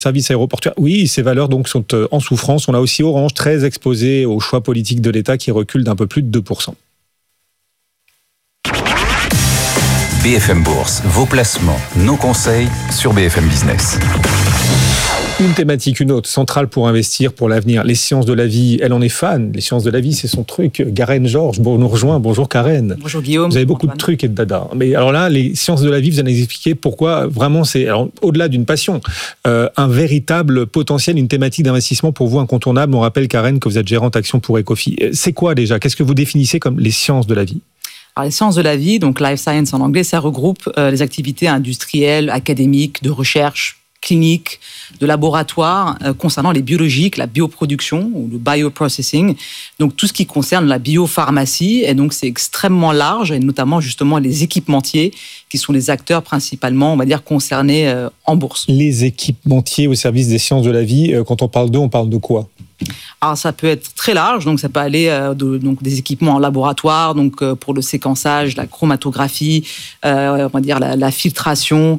Services aéroportuaires, oui, ces valeurs donc sont en souffrance. On a aussi Orange, très exposé aux choix politiques de l'État qui recule d'un peu plus de 2%. BFM Bourse, vos placements, nos conseils sur BFM Business. Une thématique, une autre, centrale pour investir pour l'avenir. Les sciences de la vie, elle en est fan. Les sciences de la vie, c'est son truc. Karen Georges nous rejoint. Bonjour Karen. Bonjour Guillaume. Vous avez beaucoup de trucs et de dada. Mais alors là, les sciences de la vie, vous allez nous expliquer pourquoi vraiment c'est, alors, au-delà d'une passion, un véritable potentiel, une thématique d'investissement pour vous incontournable. On rappelle, Karen, que vous êtes gérante action pour Ecofi. C'est quoi déjà? Qu'est-ce que vous définissez comme les sciences de la vie? Alors, les sciences de la vie, donc life science en anglais, ça regroupe les activités industrielles, académiques, de recherche, clinique, de laboratoire concernant les biologiques, la bioproduction ou le bioprocessing. Donc tout ce qui concerne la biopharmacie, et donc c'est extrêmement large, et notamment justement les équipementiers qui sont les acteurs principalement, on va dire, concernés en bourse. Les équipementiers au service des sciences de la vie, quand on parle d'eux, on parle de quoi ? Alors ça peut être très large, donc ça peut aller donc des équipements en laboratoire, donc pour le séquençage, la chromatographie, on va dire la filtration,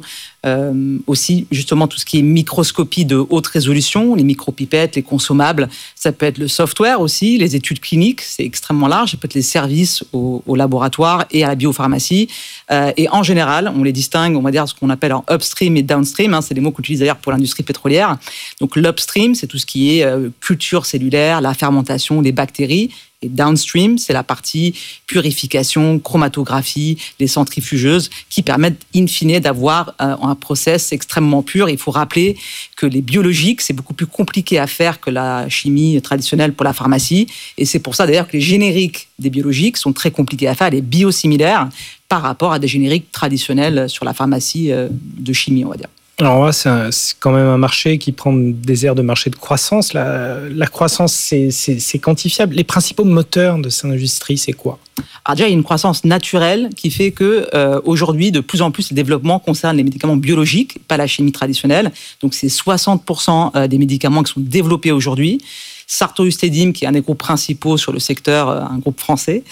aussi justement tout ce qui est microscopie de haute résolution, les micropipettes, les consommables. Ça peut être le software aussi, les études cliniques, c'est extrêmement large. Ça peut être les services au laboratoire et à la biopharmacie. Et en général, on les distingue, on va dire ce qu'on appelle en upstream et downstream. C'est des mots qu'on utilise d'ailleurs pour l'industrie pétrolière. Donc l'upstream, c'est tout ce qui est culture cellulaire, la fermentation, les bactéries. Et downstream, c'est la partie purification, chromatographie, les centrifugeuses qui permettent in fine d'avoir un process extrêmement pur. Il faut rappeler que les biologiques, c'est beaucoup plus compliqué à faire que la chimie traditionnelle pour la pharmacie. Et c'est pour ça d'ailleurs que les génériques des biologiques sont très compliqués à faire, les biosimilaires, par rapport à des génériques traditionnels sur la pharmacie de chimie, on va dire. Alors là, c'est quand même un marché qui prend des airs de marché de croissance. La croissance, c'est quantifiable. Les principaux moteurs de cette industrie, c'est quoi ? Alors déjà, il y a une croissance naturelle qui fait que aujourd'hui, de plus en plus, le développement concerne les médicaments biologiques, pas la chimie traditionnelle. Donc, c'est 60% des médicaments qui sont développés aujourd'hui. Sartorius Stedim, qui est un des groupes principaux sur le secteur, un groupe français,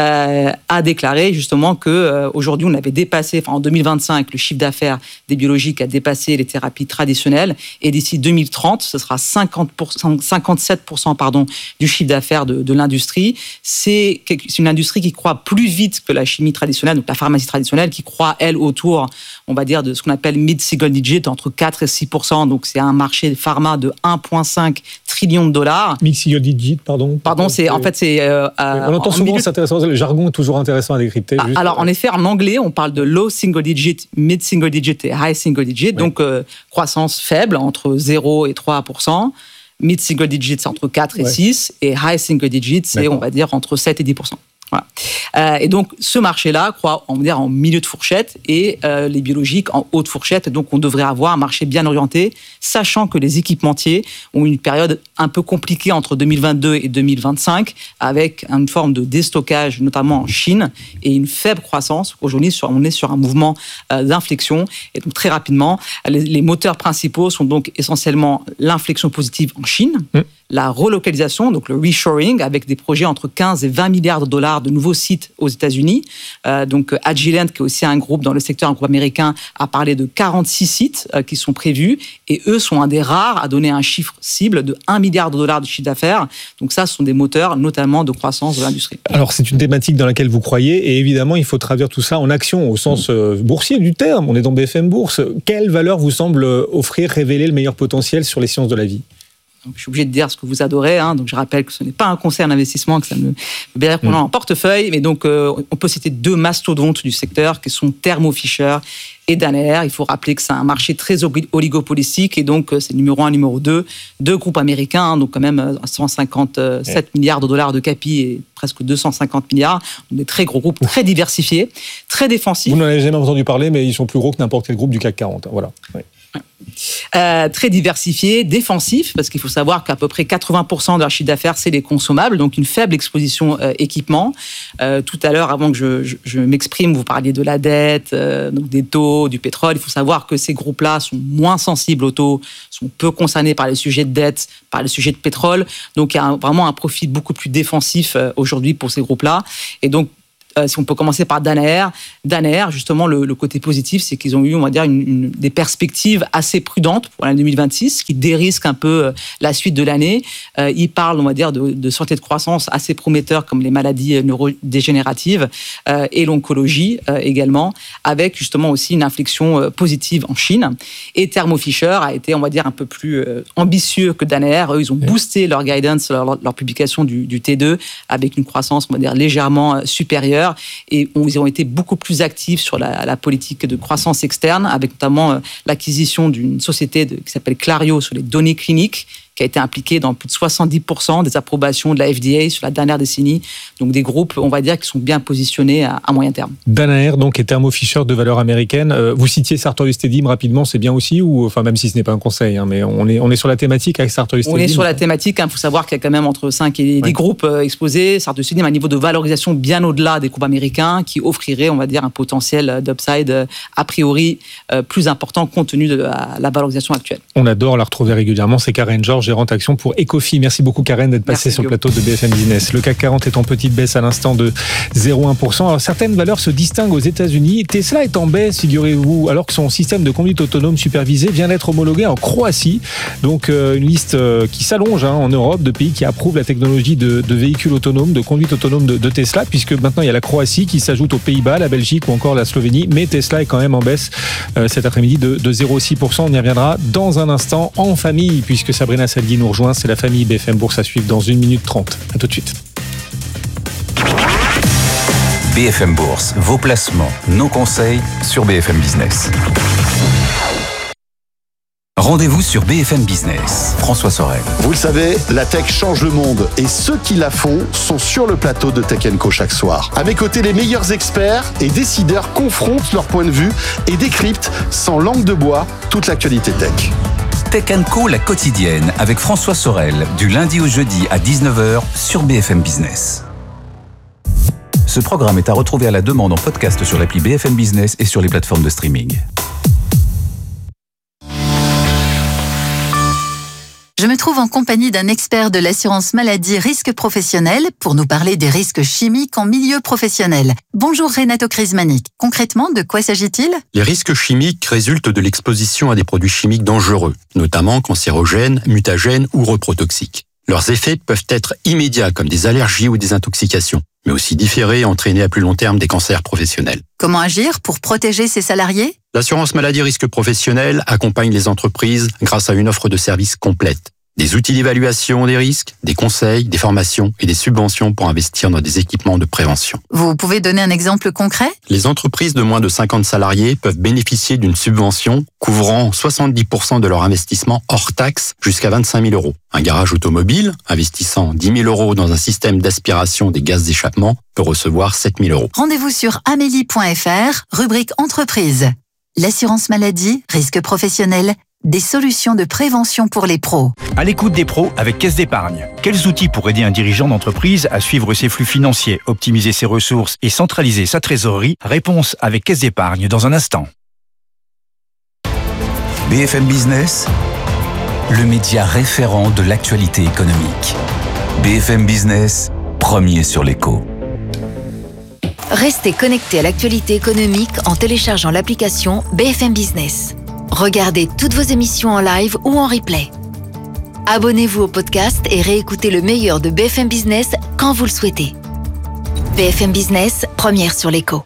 a déclaré justement que aujourd'hui on avait dépassé, en 2025, le chiffre d'affaires des biologiques a dépassé les thérapies traditionnelles, et d'ici 2030, ce sera 57% du chiffre d'affaires de l'industrie. C'est une industrie qui croît plus vite que la chimie traditionnelle, donc la pharmacie traditionnelle, qui croît elle autour, on va dire, de ce qu'on appelle mid-single digit, entre 4 et 6%. Donc c'est un marché pharma de 1,5 trillion de dollars. Mid-single digit, pardon. Pardon, c'est. On entend souvent, c'est intéressant. Le jargon est toujours intéressant à décrypter. Alors, en effet, en anglais, on parle de low single digit, mid single digit et high single digit. Oui. Donc, croissance faible, entre 0 et 3%. Mid single digit, c'est entre 4 et 6. Et high single digit, c'est, on va dire, entre 7 et 10%. Voilà. Et donc, ce marché-là croît, on va dire, en milieu de fourchette et les biologiques en haute fourchette. Donc, on devrait avoir un marché bien orienté, sachant que les équipementiers ont une période un peu compliquée entre 2022 et 2025, avec une forme de déstockage, notamment en Chine, et une faible croissance. Aujourd'hui, on est sur un mouvement d'inflexion. Et donc, très rapidement, les moteurs principaux sont donc essentiellement l'inflexion positive en Chine, la relocalisation, donc le reshoring, avec des projets entre 15 et 20 milliards de dollars de nouveaux sites aux États-Unis. Donc Agilent, qui est aussi un groupe dans le secteur, un groupe américain, a parlé de 46 sites qui sont prévus, et eux sont un des rares à donner un chiffre cible de 1 milliard de dollars de chiffre d'affaires. Donc ça, ce sont des moteurs notamment de croissance de l'industrie. Alors c'est une thématique dans laquelle vous croyez, et évidemment il faut traduire tout ça en action au sens boursier du terme. On est dans BFM Bourse. Quelle valeur vous semble offrir, révéler le meilleur potentiel sur les sciences de la vie ? Donc, je suis obligé de dire ce que vous adorez. Donc, je rappelle que ce n'est pas un conseil en investissement, que ça me veut dire qu'on a en portefeuille. Mais donc, on peut citer deux mastodontes du secteur qui sont Thermo Fisher et Danaher. Il faut rappeler que c'est un marché très oligopolistique, et donc c'est numéro 1, numéro 2, deux groupes américains, donc quand même 157 milliards de dollars de capi et presque 250 milliards. Des très gros groupes, très diversifiés, très défensifs. Vous n'en avez jamais entendu parler, mais ils sont plus gros que n'importe quel groupe du CAC 40. Voilà. Ouais. Très diversifié, défensif, parce qu'il faut savoir qu'à peu près 80% de leur chiffre d'affaires, c'est les consommables, donc une faible exposition équipement. Tout à l'heure, avant que je m'exprime, vous parliez de la dette, donc des taux, du pétrole. Il faut savoir que ces groupes-là sont moins sensibles aux taux, sont peu concernés par les sujets de dette, par les sujets de pétrole. Donc il y a vraiment un profil beaucoup plus défensif aujourd'hui pour ces groupes-là. Et donc, si on peut commencer par Danaher. Danaher, justement, le côté positif, c'est qu'ils ont eu, on va dire, des perspectives assez prudentes pour l'année 2026, qui dérisquent un peu la suite de l'année. Ils parlent, on va dire, de santé de croissance assez prometteurs, comme les maladies neurodégénératives et l'oncologie également, avec justement aussi une inflexion positive en Chine. Et Thermo Fisher a été, on va dire, un peu plus ambitieux que Danaher. Eux, ils ont boosté leur guidance, leur publication du T2 avec une croissance, on va dire, légèrement supérieure. Et ils ont été beaucoup plus actifs sur la politique de croissance externe, avec notamment l'acquisition d'une société qui s'appelle Clario sur les données cliniques, qui a été impliqué dans plus de 70% des approbations de la FDA sur la dernière décennie. Donc des groupes, on va dire, qui sont bien positionnés à moyen terme. Danaher, donc, et Thermo Fisher de valeur américaine. Vous citiez Sartorius Stedim rapidement, c'est bien aussi, ou enfin même si ce n'est pas un conseil, hein, mais on est sur la thématique avec Sartorius Stedim. On est sur la thématique. Il faut savoir qu'il y a quand même entre 5 et 10 groupes exposés. Sartorius Stedim a un niveau de valorisation bien au-delà des groupes américains, qui offrirait, on va dire, un potentiel d'upside a priori plus important compte tenu de la valorisation actuelle. On adore la retrouver régulièrement. C'est Karen Georges, gérante action pour Ecofi. Merci beaucoup Karen d'être passée sur le plateau de BFM Business. Le CAC 40 est en petite baisse à l'instant de 0,1%. Alors, certaines valeurs se distinguent aux États-Unis. Tesla est en baisse, figurez-vous, alors que son système de conduite autonome supervisé vient d'être homologué en Croatie. Donc une liste qui s'allonge en Europe de pays qui approuvent la technologie de véhicules autonomes, de conduite autonome de Tesla, puisque maintenant il y a la Croatie qui s'ajoute aux Pays-Bas, la Belgique ou encore la Slovénie. Mais Tesla est quand même en baisse cet après-midi de 0,6%. On y reviendra dans un instant en famille, puisque Sabrina Salgui nous rejoint. C'est la famille BFM Bourse à suivre dans 1 minute 30. À tout de suite. BFM Bourse, vos placements, nos conseils sur BFM Business. Rendez-vous sur BFM Business. François Sorel. Vous le savez, la tech change le monde et ceux qui la font sont sur le plateau de Tech & Co chaque soir. À mes côtés, les meilleurs experts et décideurs confrontent leur point de vue et décryptent sans langue de bois toute l'actualité tech. Tech & Co, la quotidienne, avec François Sorel, du lundi au jeudi à 19h sur BFM Business. Ce programme est à retrouver à la demande en podcast sur l'appli BFM Business et sur les plateformes de streaming. Je me trouve en compagnie d'un expert de l'assurance maladie risque professionnel pour nous parler des risques chimiques en milieu professionnel. Bonjour Renato Crismanic. Concrètement, de quoi s'agit-il ? Les risques chimiques résultent de l'exposition à des produits chimiques dangereux, notamment cancérogènes, mutagènes ou reprotoxiques. Leurs effets peuvent être immédiats comme des allergies ou des intoxications, mais aussi différés et entraîner à plus long terme des cancers professionnels. Comment agir pour protéger ses salariés ? L'assurance maladie risque professionnel accompagne les entreprises grâce à une offre de services complète. Des outils d'évaluation des risques, des conseils, des formations et des subventions pour investir dans des équipements de prévention. Vous pouvez donner un exemple concret ? Les entreprises de moins de 50 salariés peuvent bénéficier d'une subvention couvrant 70% de leur investissement hors taxe jusqu'à 25 000 €. Un garage automobile investissant 10 000 € dans un système d'aspiration des gaz d'échappement peut recevoir 7 000 €. Rendez-vous sur amélie.fr, rubrique entreprise. L'assurance maladie, risque professionnel, des solutions de prévention pour les pros. À l'écoute des pros avec Caisse d'Épargne. Quels outils pour aider un dirigeant d'entreprise à suivre ses flux financiers, optimiser ses ressources et centraliser sa trésorerie ? Réponse avec Caisse d'Épargne dans un instant. BFM Business, le média référent de l'actualité économique. BFM Business, premier sur l'écho. Restez connecté à l'actualité économique en téléchargeant l'application BFM Business. Regardez toutes vos émissions en live ou en replay. Abonnez-vous au podcast et réécoutez le meilleur de BFM Business quand vous le souhaitez. BFM Business, première sur l'écho.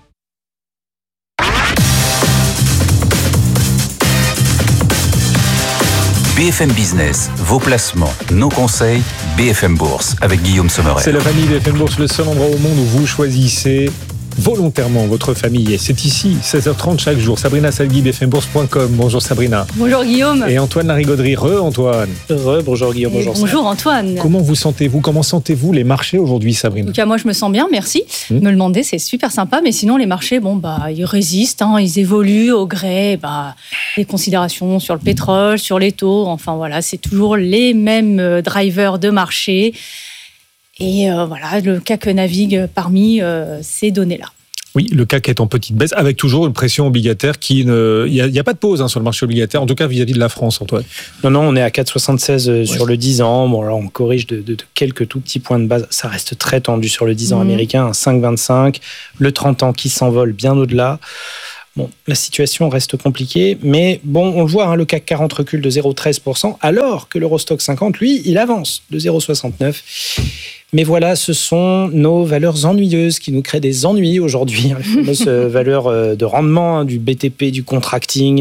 BFM Business, vos placements, nos conseils, BFM Bourse, avec Guillaume Sommerel. C'est la famille BFM Bourse, le seul endroit au monde où vous choisissez volontairement votre famille. Et c'est ici, 16h30 chaque jour. Sabrina Salgui, bfmbourse.com. Bonjour Sabrina. Bonjour Guillaume. Et Antoine Larigauderie. Antoine. Bonjour Guillaume. Bonjour Antoine. Comment vous sentez-vous ? Comment sentez-vous les marchés aujourd'hui, Sabrina ? En tout cas, moi je me sens bien, merci. Me le demander, c'est super sympa. Mais sinon, les marchés, ils résistent, ils évoluent au gré des considérations sur le pétrole, sur les taux. Enfin voilà, c'est toujours les mêmes drivers de marché. Et le CAC navigue parmi ces données-là. Oui, le CAC est en petite baisse, avec toujours une pression obligataire il n'y a pas de pause sur le marché obligataire, en tout cas vis-à-vis de la France, Antoine. Non, on est à 4,76 sur le 10 ans. Bon, là, on corrige de quelques tout petits points de base. Ça reste très tendu sur le 10 ans américain, 5,25. Le 30 ans qui s'envole bien au-delà. Bon, la situation reste compliquée, mais bon, on le voit, le CAC 40 recule de 0,13%, alors que l'Eurostoxx 50, lui, il avance de 0,69%. Mais voilà, ce sont nos valeurs ennuyeuses qui nous créent des ennuis aujourd'hui. Les fameuses valeurs de rendement du BTP, du contracting,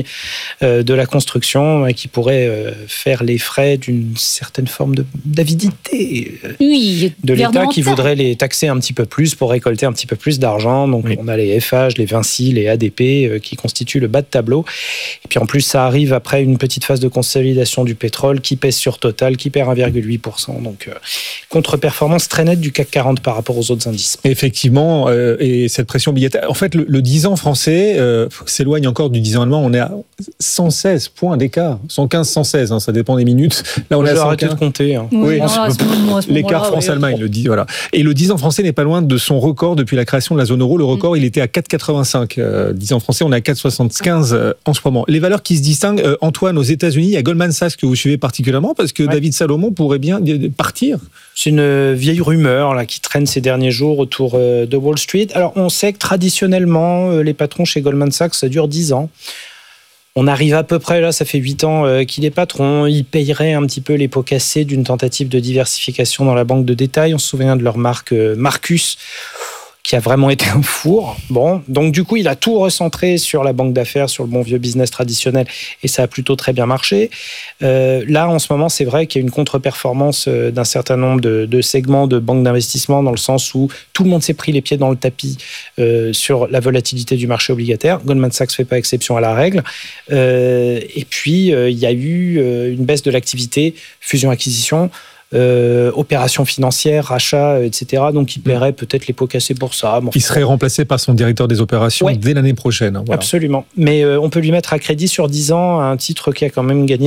de la construction, qui pourraient faire les frais d'une certaine forme d'avidité de l'État qui voudrait les taxer un petit peu plus pour récolter un petit peu plus d'argent. Donc on a les FH, les Vinci, les ADP qui constituent le bas de tableau. Et puis en plus, ça arrive après une petite phase de consolidation du pétrole qui pèse sur Total, qui perd 1,8%. Donc contre-performance très nette du CAC 40 par rapport aux autres indices. Effectivement, et cette pression obligataire. En fait, le 10 ans français s'éloigne encore du 10 ans allemand. On est à 116 points d'écart. 115, 116, ça dépend des minutes. Là, on est à 115. Arrêter de compter. Oui, l'écart France-Allemagne, le 10, voilà. Et le 10 ans français n'est pas loin de son record depuis la création de la zone euro. Le record, il était à 4,85. 10 ans français, on est à 4,75 en ce moment. Les valeurs qui se distinguent, Antoine, aux États-Unis, il y a Goldman Sachs que vous suivez particulièrement parce que David Salomon pourrait bien partir. C'est une vieille rumeur là, qui traîne ces derniers jours autour de Wall Street. Alors, on sait que traditionnellement, les patrons chez Goldman Sachs, ça dure 10 ans. On arrive à peu près, là, ça fait 8 ans qu'il est patron. Il payerait un petit peu les pots cassés d'une tentative de diversification dans la banque de détail. On se souvient de leur marque Marcus, qui a vraiment été un four. Bon, donc du coup, il a tout recentré sur la banque d'affaires, sur le bon vieux business traditionnel, et ça a plutôt très bien marché. Là, en ce moment, c'est vrai qu'il y a une contre-performance d'un certain nombre de segments de banques d'investissement, dans le sens où tout le monde s'est pris les pieds dans le tapis sur la volatilité du marché obligataire. Goldman Sachs ne fait pas exception à la règle. Et puis, il y a eu une baisse de l'activité, fusion-acquisition, opérations financières, rachats, etc. Donc, il paierait peut-être les pots cassés pour ça. Il serait remplacé par son directeur des opérations dès l'année prochaine. Voilà. Absolument. Mais on peut lui mettre à crédit sur 10 ans un titre qui a quand même gagné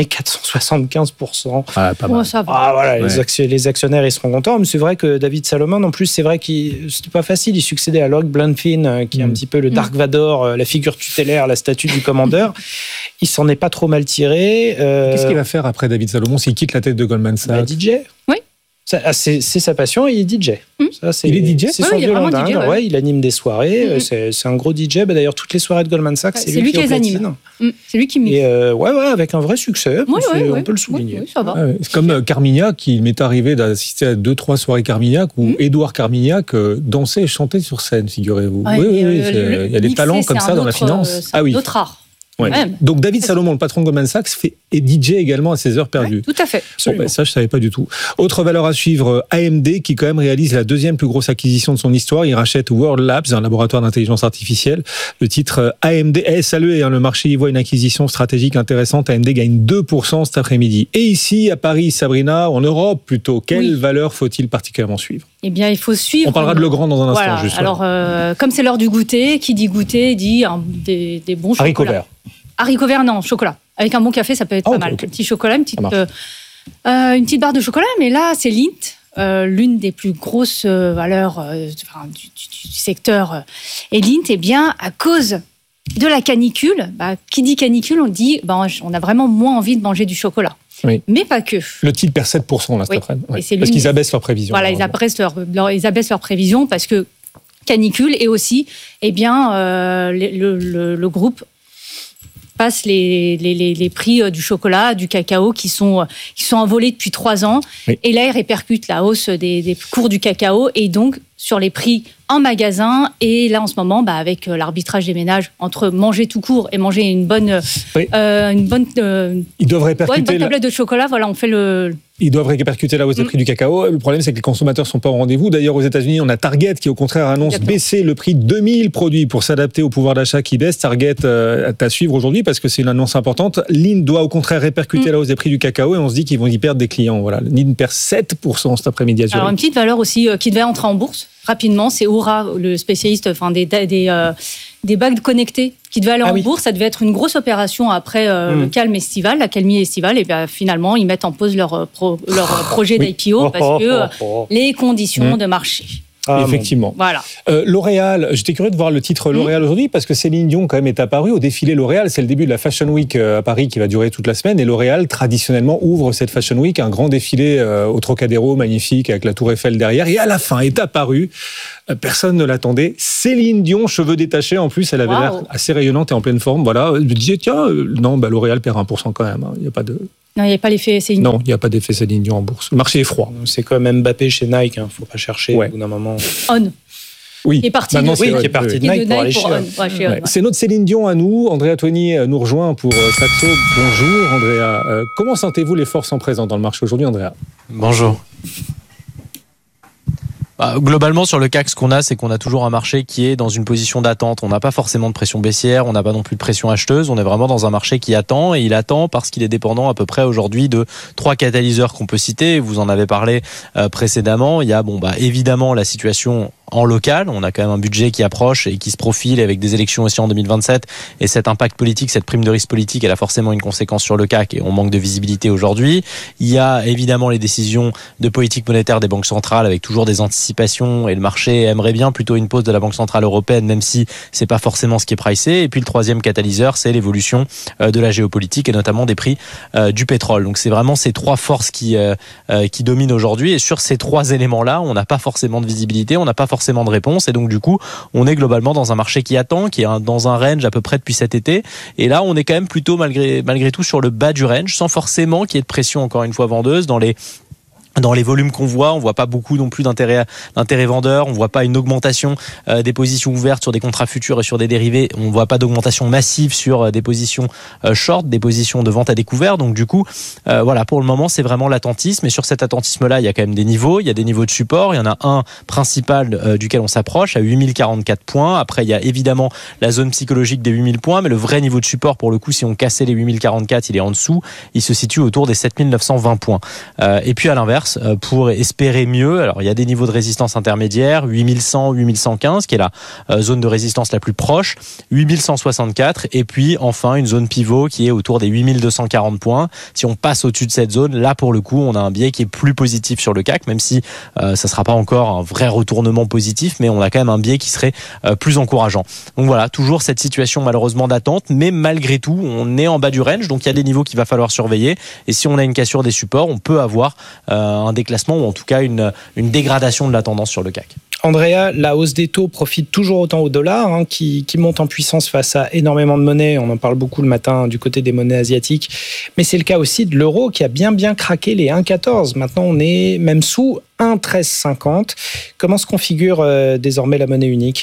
475%. Ah, pas mal. Ça va. Ah, voilà, les actionnaires, ils seront contents. Mais c'est vrai que David Salomon, en plus, c'est vrai qu'il c'était pas facile. Il succédait à Lord Blanfin, qui est un petit peu le Dark Vador, la figure tutélaire, la statue du commandeur. Il s'en est pas trop mal tiré. Qu'est-ce qu'il va faire après David Salomon s'il quitte la tête de Goldman Sachs? DJ. Oui. C'est sa passion, et il est DJ. Ça, il est DJ. C'est son violon dingue. Ouais, il anime des soirées. C'est un gros DJ. D'ailleurs, toutes les soirées de Goldman Sachs, c'est lui qui les anime. C'est lui qui mixe. Et avec un vrai succès. On peut le souligner. Oui, ça va. C'est comme Carmignac, il m'est arrivé d'assister à 2-3 soirées Carmignac où Édouard Carmignac dansait et chantait sur scène, figurez-vous. Il y a des talents comme ça dans la finance. C'est un autre art. Ouais. Donc David Salomon, le patron de Goldman Sachs, est DJ également à ses heures perdues. Tout à fait. Ça, je ne savais pas du tout. Autre valeur à suivre, AMD, qui quand même réalise la deuxième plus grosse acquisition de son histoire. Il rachète World Labs, un laboratoire d'intelligence artificielle. Le titre AMD salué, le marché y voit une acquisition stratégique intéressante. AMD gagne 2% cet après-midi. Et ici, à Paris, Sabrina, en Europe plutôt, quelle valeur faut-il particulièrement suivre? Eh bien, il faut suivre. On parlera de Legrand dans un instant. Voilà. Juste. Alors, comme c'est l'heure du goûter, qui dit goûter dit des bons chocolats. Haricots verts. Haricots verts, non, chocolat. Avec un bon café, ça peut être pas mal. Okay. Un petit chocolat, une petite barre de chocolat. Mais là, c'est Lindt, l'une des plus grosses valeurs du secteur. Et Lindt, eh bien, à cause de la canicule, qui dit canicule, on dit on a vraiment moins envie de manger du chocolat. Oui. Mais pas que. Le titre perd 7% là, cet après-midi. Parce qu'ils abaissent leurs prévisions. Voilà, ils abaissent leurs prévisions parce que canicule et aussi, eh bien, le groupe passe les prix du chocolat, du cacao qui sont envolés depuis 3 ans. Oui. Et là, ils répercutent la hausse des cours du cacao et donc sur les prix en magasin. Et là, en ce moment, avec l'arbitrage des ménages entre manger tout court et manger une bonne ils doivent répercuter tablette de chocolat, voilà, on fait le... Ils doivent répercuter la hausse des prix du cacao. Le problème, c'est que les consommateurs ne sont pas au rendez-vous. D'ailleurs, aux États-Unis, on a Target qui, au contraire, annonce baisser le prix de 2000 produits pour s'adapter au pouvoir d'achat qui baisse. Target est à suivre aujourd'hui parce que c'est une annonce importante. Lindt doit, au contraire, répercuter la hausse des prix du cacao et on se dit qu'ils vont y perdre des clients. Voilà. Lindt perd 7% cet après-midi à Zurich. Alors, une petite valeur aussi qui devait entrer en bourse rapidement, c'est Oura, le spécialiste des bagues connectées qui devaient aller en bourse. Ça devait être une grosse opération après le calme estival, l'accalmie estivale. Et bien finalement, ils mettent en pause leur projet d'IPO parce que les conditions de marché. Effectivement. Voilà. L'Oréal, j'étais curieux de voir le titre L'Oréal aujourd'hui parce que Céline Dion quand même est apparue au défilé L'Oréal. C'est le début de la Fashion Week à Paris qui va durer toute la semaine et L'Oréal traditionnellement ouvre cette Fashion Week, un grand défilé au Trocadéro magnifique avec la Tour Eiffel derrière et à la fin est apparue, personne ne l'attendait, Céline Dion, cheveux détachés en plus, elle avait l'air assez rayonnante et en pleine forme. Voilà, je me disais tiens, non, L'Oréal perd 1% quand même, il n'y a pas de... Non, il n'y a pas l'effet Céline Dion. Non, il n'y a pas d'effet Céline Dion en bourse. Le marché est froid. C'est comme Mbappé chez Nike, il ne faut pas chercher au bout d'un moment. On. Oui, qui est parti maintenant, de Nike pour aller chez On. C'est notre Céline Dion à nous. Andrea Toni nous rejoint pour Saxo. Bonjour Andrea. Comment sentez-vous les forces en présence dans le marché aujourd'hui, Andrea ? Bonjour. Globalement, sur le CAC, ce qu'on a, c'est qu'on a toujours un marché qui est dans une position d'attente. On n'a pas forcément de pression baissière, on n'a pas non plus de pression acheteuse. On est vraiment dans un marché qui attend, et il attend parce qu'il est dépendant à peu près aujourd'hui de 3 catalyseurs qu'on peut citer. Vous en avez parlé précédemment. Il y a évidemment la situation en local. On a quand même un budget qui approche et qui se profile avec des élections aussi en 2027. Et cet impact politique, cette prime de risque politique, elle a forcément une conséquence sur le CAC et on manque de visibilité aujourd'hui. Il y a évidemment les décisions de politique monétaire des banques centrales avec toujours des anticipations et le marché aimerait bien plutôt une pause de la Banque Centrale Européenne, même si c'est pas forcément ce qui est pricé. Et puis le troisième catalyseur, c'est l'évolution de la géopolitique et notamment des prix du pétrole. Donc c'est vraiment ces 3 forces qui dominent aujourd'hui. Et sur ces 3 éléments-là, on n'a pas forcément de visibilité, on n'a pas forcément de réponse, et donc du coup on est globalement dans un marché qui attend, qui est dans un range à peu près depuis cet été, et là on est quand même plutôt malgré tout sur le bas du range, sans forcément qu'il y ait de pression encore une fois vendeuse dans les volumes qu'on voit. On voit pas beaucoup non plus d'intérêt vendeur, on voit pas une augmentation des positions ouvertes sur des contrats futurs et sur des dérivés, on voit pas d'augmentation massive sur des positions short, des positions de vente à découvert. Donc du coup, voilà, pour le moment, c'est vraiment l'attentisme, et sur cet attentisme-là, il y a quand même des niveaux, il y a des niveaux de support, il y en a un principal duquel on s'approche à 8044 points. Après, il y a évidemment la zone psychologique des 8000 points, mais le vrai niveau de support, pour le coup, si on cassait les 8044, il est en dessous, il se situe autour des 7920 points. Et puis à l'inverse, pour espérer mieux, alors il y a des niveaux de résistance intermédiaires, 8100, 8115 qui est la zone de résistance la plus proche, 8164, et puis enfin une zone pivot qui est autour des 8240 points. Si on passe au-dessus de cette zone, là pour le coup on a un biais qui est plus positif sur le CAC, même si ça sera pas encore un vrai retournement positif, mais on a quand même un biais qui serait plus encourageant. Donc voilà, toujours cette situation malheureusement d'attente, mais malgré tout on est en bas du range, donc il y a des niveaux qu'il va falloir surveiller, et si on a une cassure des supports, on peut avoir un déclassement, ou en tout cas une dégradation de la tendance sur le CAC. Andrea, la hausse des taux profite toujours autant au dollar, qui monte en puissance face à énormément de monnaies. On en parle beaucoup le matin du côté des monnaies asiatiques. Mais c'est le cas aussi de l'euro qui a bien craqué les 1,14. Maintenant, on est même sous 1,1350. Comment se configure désormais la monnaie unique ?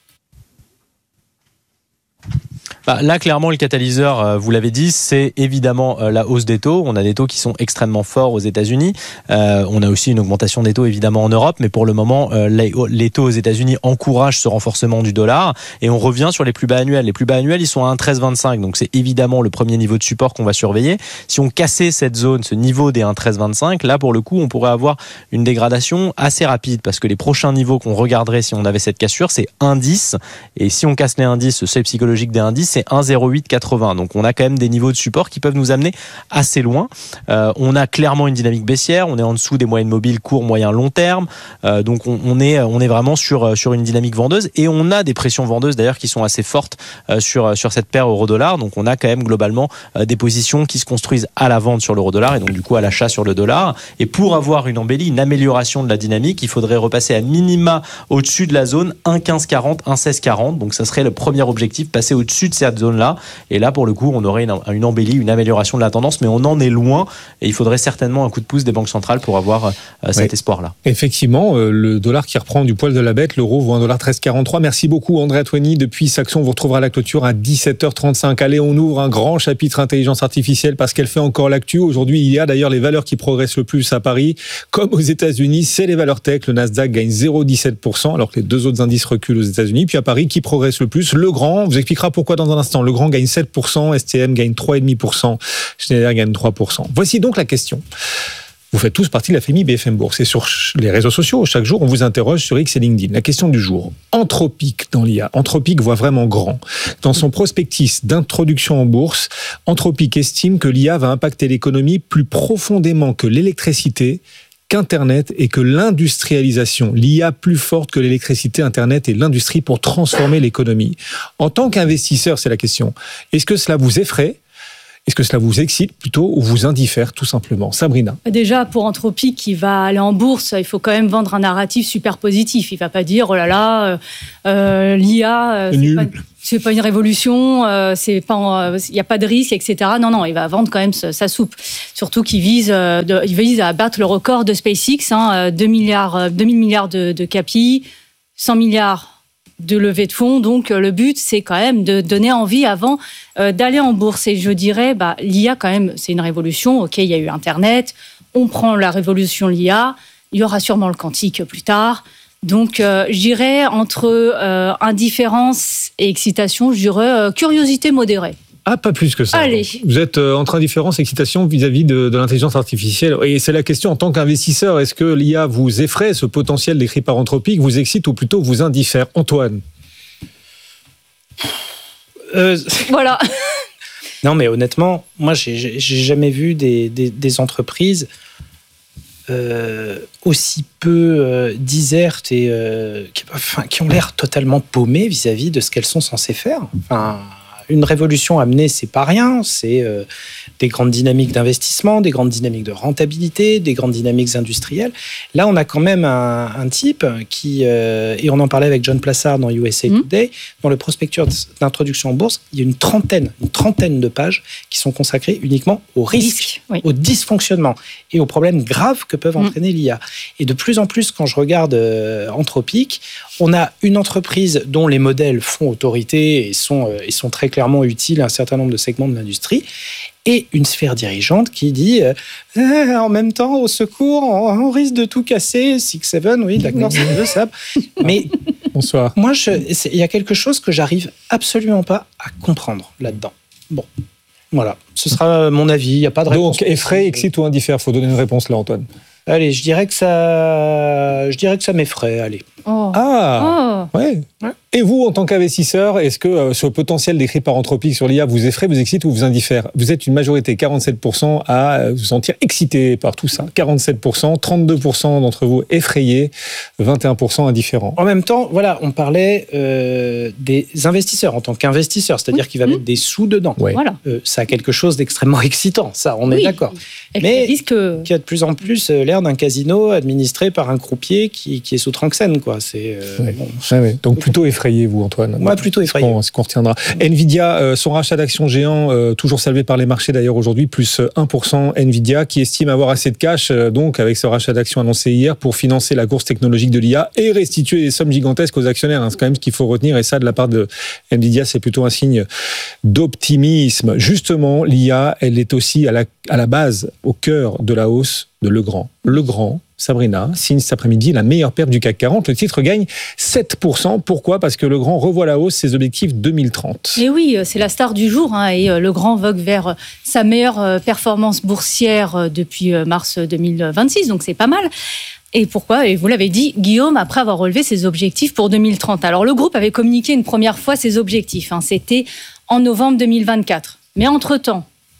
Là, clairement, le catalyseur, vous l'avez dit, c'est évidemment la hausse des taux. On a des taux qui sont extrêmement forts aux États-Unis. On a aussi une augmentation des taux, évidemment, en Europe. Mais pour le moment, les taux aux États-Unis encouragent ce renforcement du dollar. Et on revient sur les plus bas annuels. Les plus bas annuels, ils sont à 1,1325. Donc, c'est évidemment le premier niveau de support qu'on va surveiller. Si on cassait cette zone, ce niveau des 1,1325, là, pour le coup, on pourrait avoir une dégradation assez rapide. Parce que les prochains niveaux qu'on regarderait si on avait cette cassure, c'est 1,10. Et si on casse les indices, le seuil psychologique des indices, c'est 1,0880. Donc on a quand même des niveaux de support qui peuvent nous amener assez loin. On a clairement une dynamique baissière, on est en dessous des moyennes mobiles court, moyen, long terme. Donc on est vraiment sur une dynamique vendeuse, et on a des pressions vendeuses d'ailleurs qui sont assez fortes sur cette paire euro-dollar. Donc on a quand même globalement des positions qui se construisent à la vente sur l'euro-dollar et donc du coup à l'achat sur le dollar. Et pour avoir une embellie, une amélioration de la dynamique, il faudrait repasser à minima au-dessus de la zone 1,1540, 1,1640. Donc ça serait le premier objectif, passer au-dessus de cette zone-là. Et là, pour le coup, on aurait une embellie, une amélioration de la tendance, mais on en est loin. Et il faudrait certainement un coup de pouce des banques centrales pour avoir cet espoir-là. Effectivement, le dollar qui reprend du poil de la bête, l'euro vaut $1,1343. Merci beaucoup, Andrea Toni. Depuis Saxon, on vous retrouvera à la clôture à 17h35. Allez, on ouvre un grand chapitre intelligence artificielle parce qu'elle fait encore l'actu. Aujourd'hui, il y a d'ailleurs les valeurs qui progressent le plus à Paris. Comme aux États-Unis, c'est les valeurs tech. Le Nasdaq gagne 0,17%, alors que les 2 autres indices reculent aux États-Unis. Puis à Paris, qui progresse le plus? Le Grand. On vous expliquera pourquoi dans un instant. Le Grand gagne 7%, STM gagne 3,5%, Schneider gagne 3%. Voici donc la question. Vous faites tous partie de la famille BFM Bourse. Et sur les réseaux sociaux, chaque jour, on vous interroge sur X et LinkedIn. La question du jour. Anthropic dans l'IA. Anthropic voit vraiment grand. Dans son prospectus d'introduction en bourse, Anthropic estime que l'IA va impacter l'économie plus profondément que l'électricité qu'Internet et que l'industrialisation, l'IA plus forte que l'électricité, Internet et l'industrie pour transformer l'économie. En tant qu'investisseur, c'est la question. Est-ce que cela vous effraie ? Est-ce que cela vous excite plutôt ou vous indiffère tout simplement ? Sabrina. Déjà, pour Anthropic qui va aller en bourse, il faut quand même vendre un narratif super positif. Il ne va pas dire, oh là là, l'IA, c'est pas une révolution, il n'y a pas de risque, etc. Non, il va vendre quand même sa soupe. Surtout qu'il vise à battre le record de SpaceX, 2 000 milliards de capi, 100 milliards de levée de fonds. Donc, le but, c'est quand même de donner envie avant d'aller en bourse. Et je dirais, l'IA, quand même, c'est une révolution. OK, il y a eu Internet. On prend la révolution l'IA. Il y aura sûrement le quantique plus tard. Donc, je dirais, entre indifférence et excitation, je dirais curiosité modérée. Ah, pas plus que ça. Allez. Vous êtes entre indifférence et excitation vis-à-vis de l'intelligence artificielle. Et c'est la question en tant qu'investisseur. Est-ce que l'IA vous effraie, ce potentiel décrit par Anthropic, vous excite ou plutôt vous indiffère ? Antoine. Voilà. Non, mais honnêtement, moi, j'ai jamais vu des entreprises aussi peu disertes et qui ont l'air totalement paumées vis-à-vis de ce qu'elles sont censées faire. Une révolution amenée, c'est pas rien. C'est des grandes dynamiques d'investissement, des grandes dynamiques de rentabilité, des grandes dynamiques industrielles. Là, on a quand même un type qui, et on en parlait avec John Plassard dans USA Today, dans le prospectus d'introduction en bourse, il y a une trentaine de pages qui sont consacrées uniquement aux risques, aux dysfonctionnements et aux problèmes graves que peuvent entraîner l'IA. Et de plus en plus, quand je regarde Anthropic, on a une entreprise dont les modèles font autorité et sont très clairement utiles à un certain nombre de segments de l'industrie, et une sphère dirigeante qui dit en même temps, au secours, on risque de tout casser. 6-7, oui, d'accord, c'est le sable. Mais bonsoir. Moi, il y a quelque chose que j'arrive absolument pas à comprendre là-dedans. Bon, voilà, ce sera mon avis. Il n'y a pas de réponse. Donc, effraie, excite ou indiffère ? Il faut donner une réponse là, Antoine. Allez, je dirais que ça m'effraie. Allez. Oh. Ah, ouais. Et vous, en tant qu'investisseur, est-ce que ce potentiel décrit par Anthropic sur l'IA vous effraie, vous excite ou vous indiffère ? Vous êtes une majorité, 47%, à vous sentir excité par tout ça. 47%, 32% d'entre vous effrayés, 21% indifférents. En même temps, voilà, on parlait des investisseurs en tant qu'investisseur, c'est-à-dire qu'il va mettre des sous dedans. Ouais. Voilà. Ça a quelque chose d'extrêmement excitant, ça, on est d'accord. Mais qui a de plus en plus l'air d'un casino administré par un croupier qui est sous Tranxène, quoi. C'est Donc plutôt effrayé, vous, Antoine. Moi, plutôt effrayé. C'est ce qu'on retiendra. Nvidia, son rachat d'actions géant, toujours salué par les marchés d'ailleurs aujourd'hui, plus 1%. Nvidia qui estime avoir assez de cash, donc avec ce rachat d'actions annoncé hier, pour financer la course technologique de l'IA et restituer des sommes gigantesques aux actionnaires. C'est quand même ce qu'il faut retenir, et ça, de la part de Nvidia, c'est plutôt un signe d'optimisme. Justement, l'IA, elle est aussi à la base, au cœur de la hausse de Legrand. Legrand, Sabrina, signe cet après-midi la meilleure perte du CAC 40. Le titre gagne 7%. Pourquoi ? Parce que Legrand revoit à la hausse ses objectifs 2030. Et oui, c'est la star du jour. Et Legrand vogue vers sa meilleure performance boursière depuis mars 2026. Donc c'est pas mal. Et pourquoi ? Et vous l'avez dit, Guillaume, après avoir relevé ses objectifs pour 2030. Alors le groupe avait communiqué une première fois ses objectifs. C'était en novembre 2024. Mais entre-temps,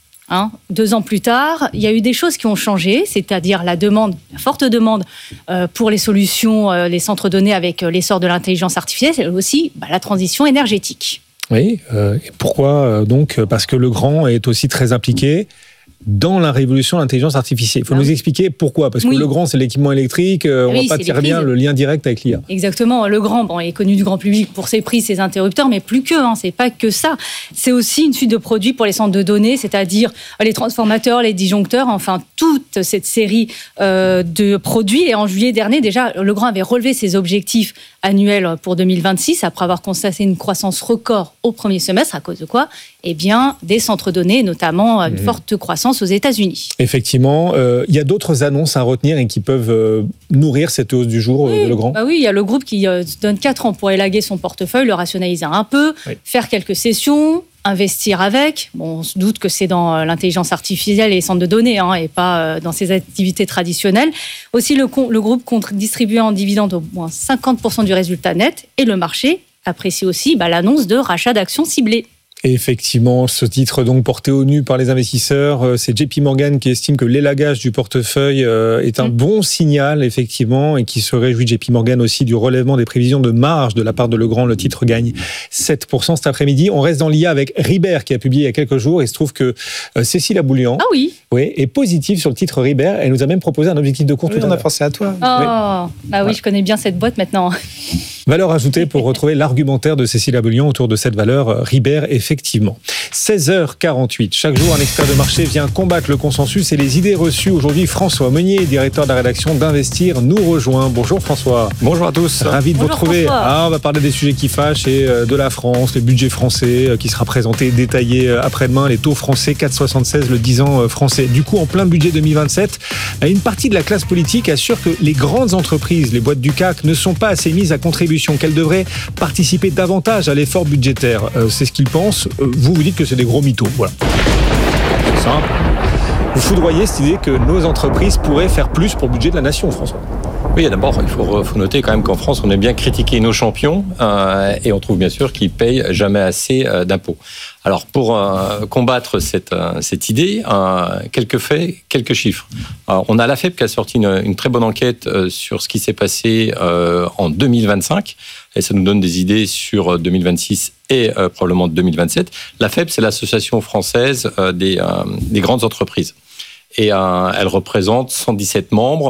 2 ans plus tard, il y a eu des choses qui ont changé, c'est-à-dire la forte demande pour les solutions, les centres données avec l'essor de l'intelligence artificielle, et aussi la transition énergétique. Oui, et pourquoi donc ? Parce que Legrand est aussi très impliqué dans la révolution de l'intelligence artificielle. Il faut nous expliquer pourquoi. Parce que Legrand, c'est l'équipement électrique, on ne va pas tirer bien le lien direct avec l'IA. Exactement. Legrand est connu du grand public pour ses prises, ses interrupteurs, mais plus que, c'est pas que ça. C'est aussi une suite de produits pour les centres de données, c'est-à-dire les transformateurs, les disjoncteurs, enfin toute cette série de produits. Et en juillet dernier, déjà, Legrand avait relevé ses objectifs annuels pour 2026, après avoir constaté une croissance record au premier semestre. À cause de quoi ? Eh bien, des centres de données, notamment une forte croissance aux États-Unis. Effectivement, il y a d'autres annonces à retenir et qui peuvent nourrir cette hausse du jour de Legrand. Oui, il y a le groupe qui se donne 4 ans pour élaguer son portefeuille, le rationaliser un peu, faire quelques cessions, investir avec. On se doute que c'est dans l'intelligence artificielle et les centres de données, et pas dans ses activités traditionnelles. Aussi, le groupe compte distribuer en dividende au moins 50% du résultat net, et le marché apprécie aussi l'annonce de rachat d'actions ciblées. Et effectivement, ce titre donc porté au nu par les investisseurs, c'est JP Morgan qui estime que l'élagage du portefeuille est un bon signal, effectivement, et qui se réjouit, JP Morgan aussi, du relèvement des prévisions de marge de la part de Legrand. Le titre gagne 7% cet après-midi. On reste dans l'IA avec Ribert qui a publié il y a quelques jours. Il se trouve que Cécile Aboulian est positive sur le titre Ribert. Elle nous a même proposé un objectif de cours. On a pensé à toi. Je connais bien cette boîte maintenant. Valeur ajoutée pour retrouver l'argumentaire de Cécile Aboulian autour de cette valeur Ribert, effectivement. 16h48. Chaque jour, un expert de marché vient combattre le consensus et les idées reçues. Aujourd'hui, François Meunier, directeur de la rédaction d'Investir, nous rejoint. Bonjour François. Bonjour à tous. Ravi de vous retrouver. François. On va parler des sujets qui fâchent et de la France, les budgets français qui sera présenté, détaillé après-demain, les taux français, 4,76 le 10 ans français. Du coup, en plein budget 2027, une partie de la classe politique assure que les grandes entreprises, les boîtes du CAC, ne sont pas assez mises à contribution, qu'elles devraient participer davantage à l'effort budgétaire. C'est ce qu'ils pensent. Vous dites que c'est des gros mythos. Voilà. C'est simple. Vous foudroyez cette idée que nos entreprises pourraient faire plus pour le budget de la nation, François. Oui, d'abord, il faut noter quand même qu'en France, on aime bien critiquer nos champions et on trouve bien sûr qu'ils payent jamais assez d'impôts. Alors, pour combattre cette idée, quelques faits, quelques chiffres. On a la FEP qui a sorti une très bonne enquête sur ce qui s'est passé en 2025 et ça nous donne des idées sur 2026 et probablement 2027. La FEP, c'est l'association française des grandes entreprises et elle représente 117 membres.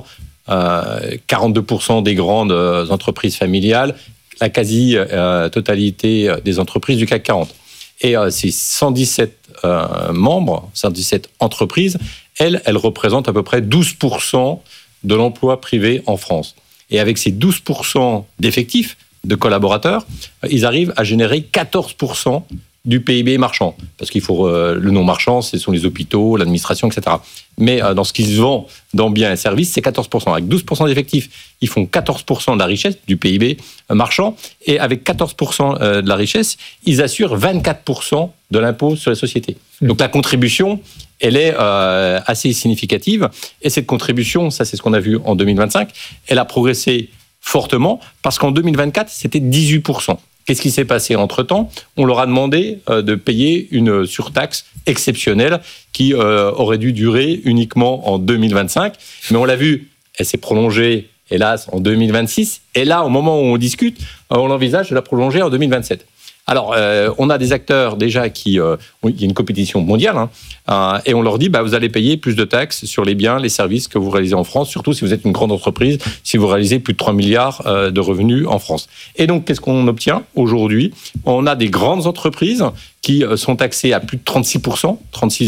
42% des grandes entreprises familiales, la quasi-totalité des entreprises du CAC 40. Et ces 117 membres, 117 entreprises, elles représentent à peu près 12% de l'emploi privé en France. Et avec ces 12% d'effectifs, de collaborateurs, ils arrivent à générer 14% du PIB marchand. Parce qu'il faut le non marchand, ce sont les hôpitaux, l'administration, etc. Mais dans ce qu'ils vendent dans biens et services, c'est 14%. Avec 12% d'effectifs, ils font 14% de la richesse du PIB marchand. Et avec 14% de la richesse, ils assurent 24% de l'impôt sur les sociétés. Donc la contribution, elle est assez significative. Et cette contribution, ça c'est ce qu'on a vu en 2025, elle a progressé fortement parce qu'en 2024, c'était 18%. Qu'est-ce qui s'est passé entre-temps ? On leur a demandé de payer une surtaxe exceptionnelle qui aurait dû durer uniquement en 2025. Mais on l'a vu, elle s'est prolongée, hélas, en 2026. Et là, au moment où on discute, on envisage de la prolonger en 2027. Alors, on a des acteurs déjà il y a une compétition mondiale, et on leur dit, vous allez payer plus de taxes sur les biens, les services que vous réalisez en France, surtout si vous êtes une grande entreprise, si vous réalisez plus de 3 milliards de revenus en France. Et donc, qu'est-ce qu'on obtient aujourd'hui ? On a des grandes entreprises qui sont taxées à plus de 36%,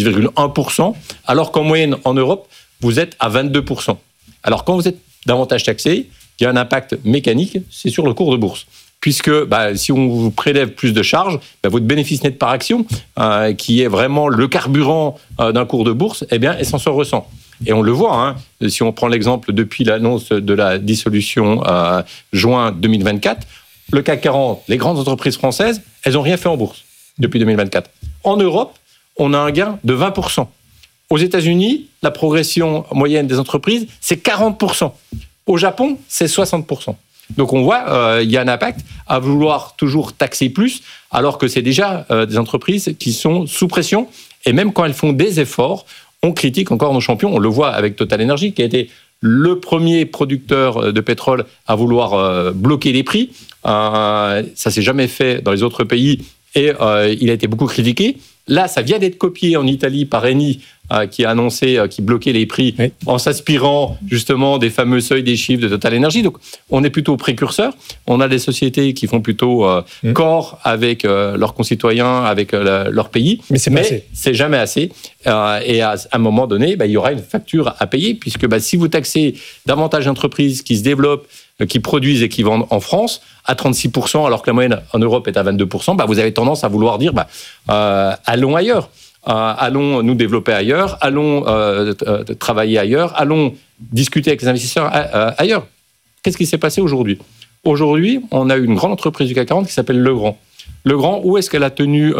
36,1%, alors qu'en moyenne, en Europe, vous êtes à 22%. Alors, quand vous êtes davantage taxé, il y a un impact mécanique, c'est sur le cours de bourse. Puisque si on vous prélève plus de charges, votre bénéfice net par action, qui est vraiment le carburant d'un cours de bourse, elle s'en ressent. Et on le voit, si on prend l'exemple depuis l'annonce de la dissolution juin 2024, le CAC 40, les grandes entreprises françaises, elles n'ont rien fait en bourse depuis 2024. En Europe, on a un gain de 20%. Aux États-Unis, la progression moyenne des entreprises, c'est 40%. Au Japon, c'est 60%. Donc on voit, il y a un impact à vouloir toujours taxer plus, alors que c'est déjà des entreprises qui sont sous pression. Et même quand elles font des efforts, on critique encore nos champions. On le voit avec Total Energy, qui a été le premier producteur de pétrole à vouloir bloquer les prix. Ça s'est jamais fait dans les autres pays et il a été beaucoup critiqué. Là, ça vient d'être copié en Italie par Eni, qui a annoncé qui bloquait les prix en s'inspirant justement des fameux seuils des chiffres de Total Energy. Donc, on est plutôt précurseur. On a des sociétés qui font plutôt corps avec leurs concitoyens, avec leur pays. Mais c'est jamais assez. Et à un moment donné, il y aura une facture à payer, puisque si vous taxez davantage d'entreprises qui se développent, qui produisent et qui vendent en France à 36%, alors que la moyenne en Europe est à 22%, vous avez tendance à vouloir dire allons ailleurs. Allons nous développer ailleurs, allons travailler ailleurs, allons discuter avec les investisseurs ailleurs. Qu'est-ce qui s'est passé aujourd'hui ? Aujourd'hui, on a eu une grande entreprise du CAC 40 qui s'appelle Legrand. Legrand, où est-ce qu'elle a tenu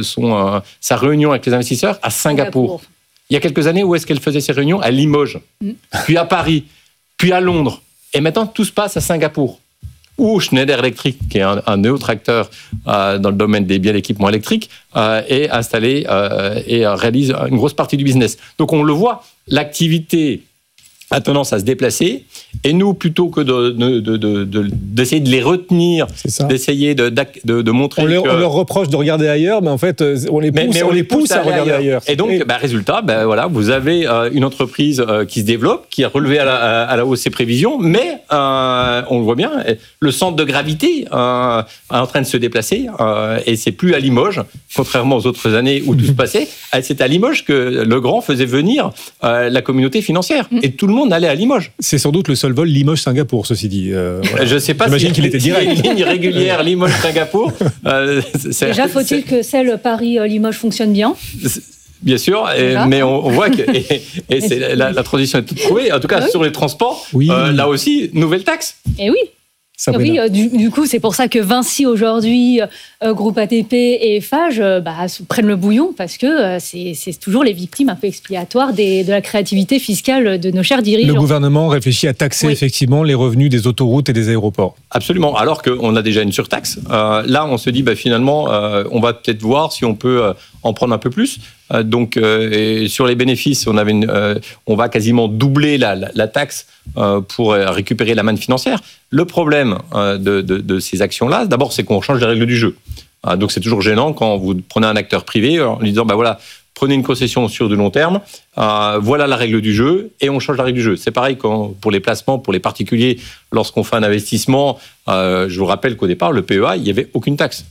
sa réunion avec les investisseurs ? À Singapour. Il y a quelques années, où est-ce qu'elle faisait ses réunions ? À Limoges, puis à Paris, puis à Londres. Et maintenant, tout se passe à Singapour. ou Schneider Electric, qui est un autre acteur dans le domaine des biens d'équipement électrique, est installé et réalise une grosse partie du business. Donc on le voit, l'activité a tendance à se déplacer, et nous, plutôt que d'essayer de les retenir, d'essayer de montrer on leur reproche de regarder ailleurs, mais en fait, on les pousse à regarder ailleurs. Et donc, résultat, voilà, vous avez une entreprise qui se développe, qui a relevé à la hausse ses prévisions, mais on le voit bien, le centre de gravité est en train de se déplacer, et c'est plus à Limoges, contrairement aux autres années où tout se passait, c'est à Limoges que Legrand faisait venir la communauté financière, et tout le monde allait à Limoges. C'est sans doute le seul vol Limoges-Singapour, ceci dit. Voilà. Je ne sais pas. J'imagine qu'il était direct. Une ligne régulière Limoges-Singapour. Déjà, faut-il que celle Paris-Limoges fonctionne bien? Bien sûr, mais on voit que la transition est toute trouvée. En tout cas, sur les transports, là aussi, nouvelle taxe. Et oui. Oui, du coup, c'est pour ça que Vinci aujourd'hui, Groupe ATP et Eiffage prennent le bouillon, parce que c'est toujours les victimes un peu expiatoires de la créativité fiscale de nos chers dirigeants. Le gouvernement réfléchit à taxer effectivement les revenus des autoroutes et des aéroports. Absolument, alors qu'on a déjà une surtaxe. Là, on se dit finalement, on va peut-être voir si on peut en prendre un peu plus. Et sur les bénéfices, on va quasiment doubler la taxe pour récupérer la manne financière. Le problème de ces actions-là, d'abord, c'est qu'on change les règles du jeu. Donc c'est toujours gênant quand vous prenez un acteur privé en lui disant voilà, prenez une concession sur du long terme, voilà la règle du jeu, et on change la règle du jeu. C'est pareil pour les placements, pour les particuliers, lorsqu'on fait un investissement. Je vous rappelle qu'au départ, le PEA, il n'y avait aucune taxe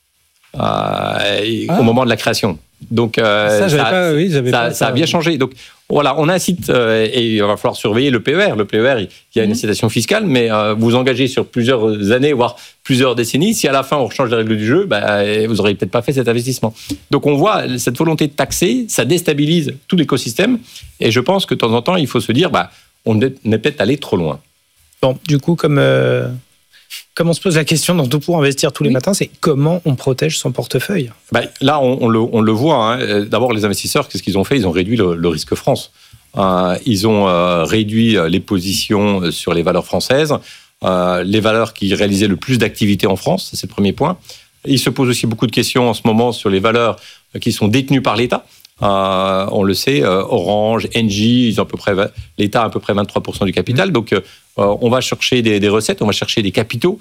au moment de la création. Donc ça a bien changé. Donc voilà, on incite et il va falloir surveiller le PER. Le PER, il y a une incitation fiscale, mais vous engagez sur plusieurs années, voire plusieurs décennies. Si à la fin on change les règles du jeu, vous n'aurez peut-être pas fait cet investissement. Donc on voit cette volonté de taxer, ça déstabilise tout l'écosystème. Et je pense que de temps en temps, il faut se dire, on est peut-être allé trop loin. Bon, du coup, comme on se pose la question dans Tout pour investir tous les matins, c'est comment on protège son portefeuille? Là, on le voit. D'abord, les investisseurs, qu'est-ce qu'ils ont fait? Ils ont réduit le risque France. Ils ont réduit les positions sur les valeurs françaises, les valeurs qui réalisaient le plus d'activité en France, c'est le premier point. Ils se posent aussi beaucoup de questions en ce moment sur les valeurs qui sont détenues par l'État. On le sait, Orange, Engie, l'État a à peu près 23% du capital. Donc, on va chercher des recettes, on va chercher des capitaux.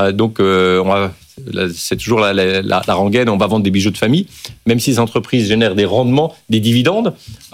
C'est toujours la rengaine, on va vendre des bijoux de famille. Même si ces entreprises génèrent des rendements, des dividendes,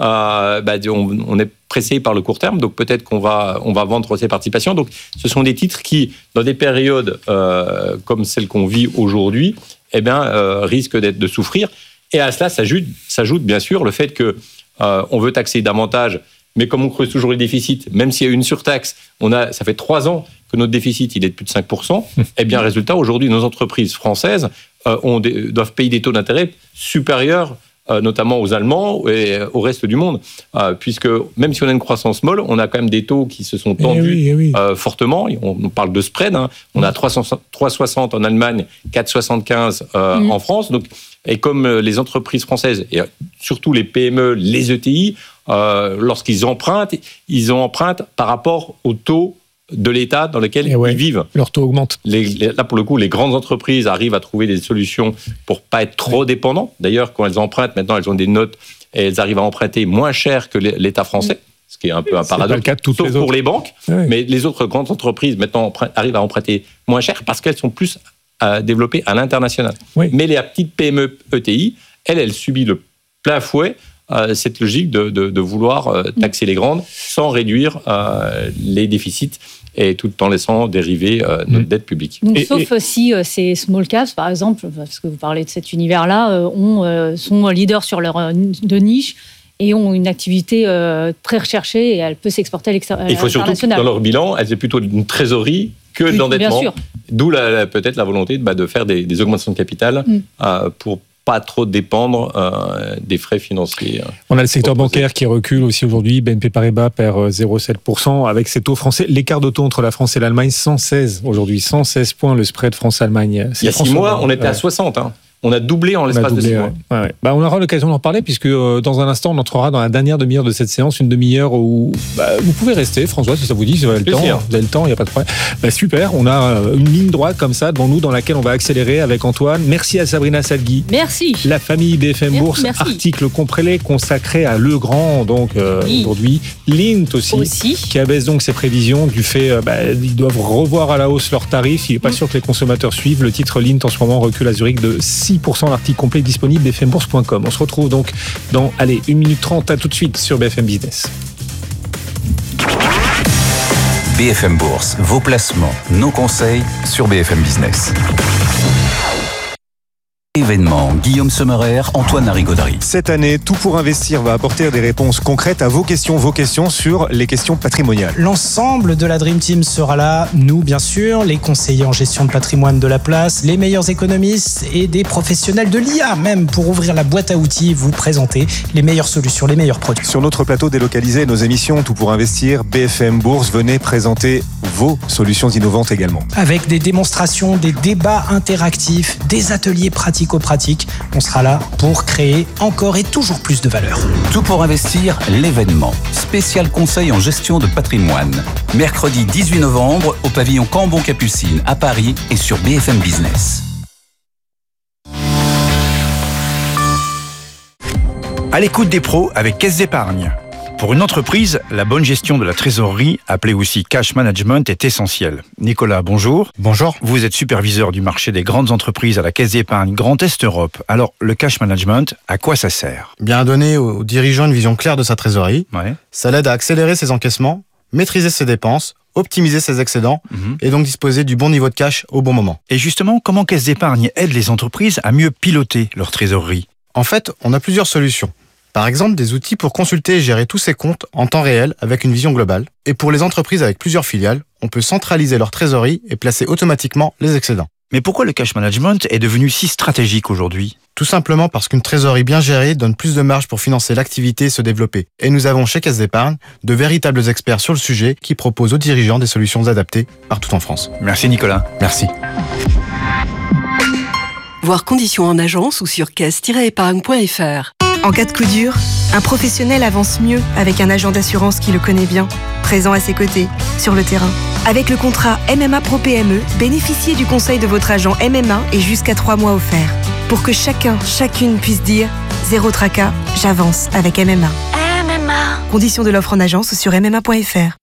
on est pressé par le court terme. Donc, peut-être qu'on va vendre ces participations. Donc, ce sont des titres qui, dans des périodes comme celle qu'on vit aujourd'hui, risquent de souffrir. Et à cela s'ajoute bien sûr le fait qu'on veut taxer davantage, mais comme on creuse toujours les déficits, même s'il y a une surtaxe, ça fait 3 ans que notre déficit il est de plus de 5%, résultat, aujourd'hui, nos entreprises françaises doivent payer des taux d'intérêt supérieurs, notamment aux Allemands et au reste du monde, puisque même si on a une croissance molle, on a quand même des taux qui se sont tendus fortement. On parle de spread, on a 3,60 en Allemagne, 4,75 en France. Donc, et comme les entreprises françaises, et surtout les PME, les ETI, lorsqu'ils empruntent, ils empruntent par rapport au taux de l'État dans lequel ils vivent. Leur taux augmente. Là, pour le coup, les grandes entreprises arrivent à trouver des solutions pour pas être trop dépendants. D'ailleurs, quand elles empruntent, maintenant, elles ont des notes et elles arrivent à emprunter moins cher que l'État français, ce qui est un peu un paradoxe, sauf pour les banques. Mais les autres grandes entreprises, maintenant, arrivent à emprunter moins cher parce qu'elles sont plus développées à l'international. Mais les petites PME ETI, elles subissent le plein fouet cette logique de vouloir taxer les grandes sans réduire les déficits et tout en laissant dériver notre dette publique. Donc, sauf si ces small caps, par exemple, parce que vous parlez de cet univers-là, sont leaders sur leur de niche et ont une activité très recherchée et elle peut s'exporter à l'international. Il faut surtout que dans leur bilan, elles aient plutôt une trésorerie que de l'endettement. D'où peut-être la volonté de faire des augmentations de capital pour pas trop dépendre des frais financiers. On a le secteur bancaire qui recule aussi aujourd'hui. BNP Paribas perd 0,7% avec ses taux français. L'écart de taux entre la France et l'Allemagne, 116 aujourd'hui. 116 points le spread France-Allemagne. Il y a 6 mois, on était à 60. On a doublé en l'espace de 6 mois. Ouais. On aura l'occasion d'en parler puisque dans un instant, on entrera dans la dernière demi-heure de cette séance, une demi-heure où vous pouvez rester, François, si ça vous dit, si vous avez le temps. Vous avez le temps, il n'y a pas de problème. Super, on a une ligne droite comme ça devant nous dans laquelle on va accélérer avec Antoine. Merci à Sabrina Salgui. Merci. La famille BFM Bourse, article complet consacré à Legrand, donc aujourd'hui. Lint aussi, qui abaisse donc ses prévisions du fait ils doivent revoir à la hausse leurs tarifs. Il n'est pas sûr que les consommateurs suivent. Le titre Lint en ce moment recule à Zurich de 6%. L'article complet disponible bfmbourse.com. On se retrouve donc dans 1 minute 30. À tout de suite sur BFM Business. BFM Bourse, vos placements, nos conseils sur BFM Business. Événement, Guillaume Sommerer, Antoine Larigauderie. Cette année, Tout pour investir va apporter des réponses concrètes à vos questions sur les questions patrimoniales. L'ensemble de la Dream Team sera là, nous bien sûr, les conseillers en gestion de patrimoine de la place, les meilleurs économistes et des professionnels de l'IA même pour ouvrir la boîte à outils, vous présenter les meilleures solutions, les meilleurs produits. Sur notre plateau délocalisé, nos émissions Tout pour investir, BFM Bourse, venez présenter vos solutions innovantes également. Avec des démonstrations, des débats interactifs, des ateliers pratico-pratiques, on sera là pour créer encore et toujours plus de valeur. Tout pour investir, l'événement. Spécial conseil en gestion de patrimoine. Mercredi 18 novembre au pavillon Cambon-Capucine à Paris et sur BFM Business. À l'écoute des pros avec Caisse d'Épargne. Pour une entreprise, la bonne gestion de la trésorerie, appelée aussi cash management, est essentielle. Nicolas, bonjour. Bonjour. Vous êtes superviseur du marché des grandes entreprises à la Caisse d'Épargne Grand Est Europe. Alors, le cash management, à quoi ça sert ? Bien, à donner aux dirigeants une vision claire de sa trésorerie. Ça l'aide à accélérer ses encaissements, maîtriser ses dépenses, optimiser ses excédents et donc disposer du bon niveau de cash au bon moment. Et justement, comment Caisse d'Épargne aide les entreprises à mieux piloter leur trésorerie ? En fait, on a plusieurs solutions. Par exemple, des outils pour consulter et gérer tous ses comptes en temps réel avec une vision globale. Et pour les entreprises avec plusieurs filiales, on peut centraliser leur trésorerie et placer automatiquement les excédents. Mais pourquoi le cash management est devenu si stratégique aujourd'hui ? Tout simplement parce qu'une trésorerie bien gérée donne plus de marge pour financer l'activité et se développer. Et nous avons chez Caisse d'Épargne de véritables experts sur le sujet qui proposent aux dirigeants des solutions adaptées partout en France. Merci Nicolas. Merci. Voir conditions en agence ou sur caisse-épargne.fr. En cas de coup dur, un professionnel avance mieux avec un agent d'assurance qui le connaît bien, présent à ses côtés, sur le terrain. Avec le contrat MMA Pro PME, bénéficiez du conseil de votre agent MMA et jusqu'à 3 mois offerts. Pour que chacune puisse dire « Zéro tracas, j'avance avec MMA ». MMA. Conditions de l'offre en agence sur MMA.fr.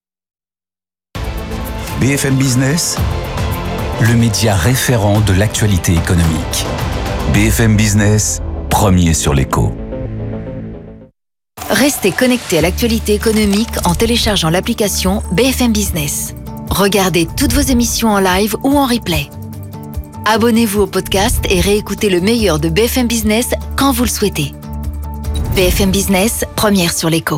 BFM Business, le média référent de l'actualité économique. BFM Business, premier sur l'écho. Restez connectés à l'actualité économique en téléchargeant l'application BFM Business. Regardez toutes vos émissions en live ou en replay. Abonnez-vous au podcast et réécoutez le meilleur de BFM Business quand vous le souhaitez. BFM Business, première sur l'écho.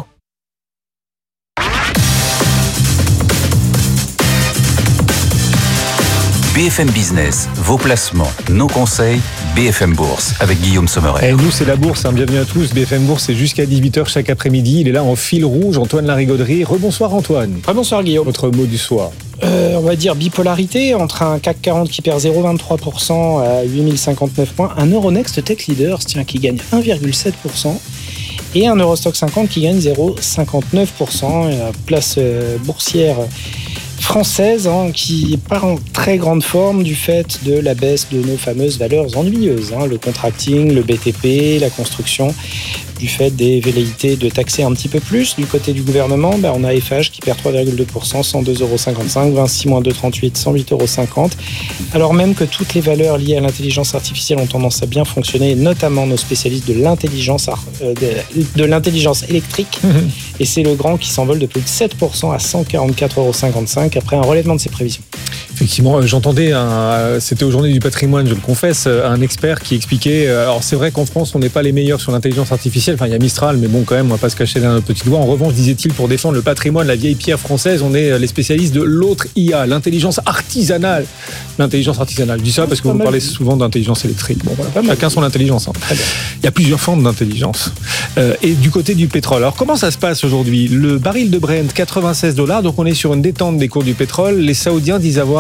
BFM Business, vos placements, nos conseils, BFM Bourse, avec Guillaume Sommerer. Et nous, c'est la bourse. Bienvenue à tous. BFM Bourse, c'est jusqu'à 18h chaque après-midi. Il est là en fil rouge, Antoine Larigauderie. Rebonsoir Antoine. Bonsoir Guillaume. Votre mot du soir. On va dire bipolarité entre un CAC 40 qui perd 0,23% à 8059 points, un Euronext Tech Leaders qui gagne 1,7% et un Eurostock 50 qui gagne 0,59%. Place boursière française qui n'est pas en très grande forme du fait de la baisse de nos fameuses valeurs ennuyeuses, le contracting, le BTP, la construction, du fait des velléités de taxer un petit peu plus. Du côté du gouvernement, on a FH qui perd 3,2%, 102,55 €, Vinci moins 2,38, 108,50 €, alors même que toutes les valeurs liées à l'intelligence artificielle ont tendance à bien fonctionner, notamment nos spécialistes de l'intelligence électrique. Et c'est le grand qui s'envole de plus de 7% à 144,55 € après un relèvement de ses prévisions. Effectivement, j'entendais, c'était aux Journées du patrimoine, je le confesse, un expert qui expliquait, alors c'est vrai qu'en France, on n'est pas les meilleurs sur l'intelligence artificielle, enfin il y a Mistral, mais bon quand même, on va pas se cacher derrière notre petit doigt. En revanche, disait-il, pour défendre le patrimoine, la vieille pierre française, on est les spécialistes de l'autre IA, l'intelligence artisanale. L'intelligence artisanale, je dis ça parce que vous parlez souvent d'intelligence électrique. Bon voilà, chacun son intelligence. Très bien. Il y a plusieurs formes d'intelligence. Et du côté du pétrole, alors comment ça se passe aujourd'hui ? Le baril de Brent, $96, donc on est sur une détente des cours du pétrole. Les Saoudiens disent avoir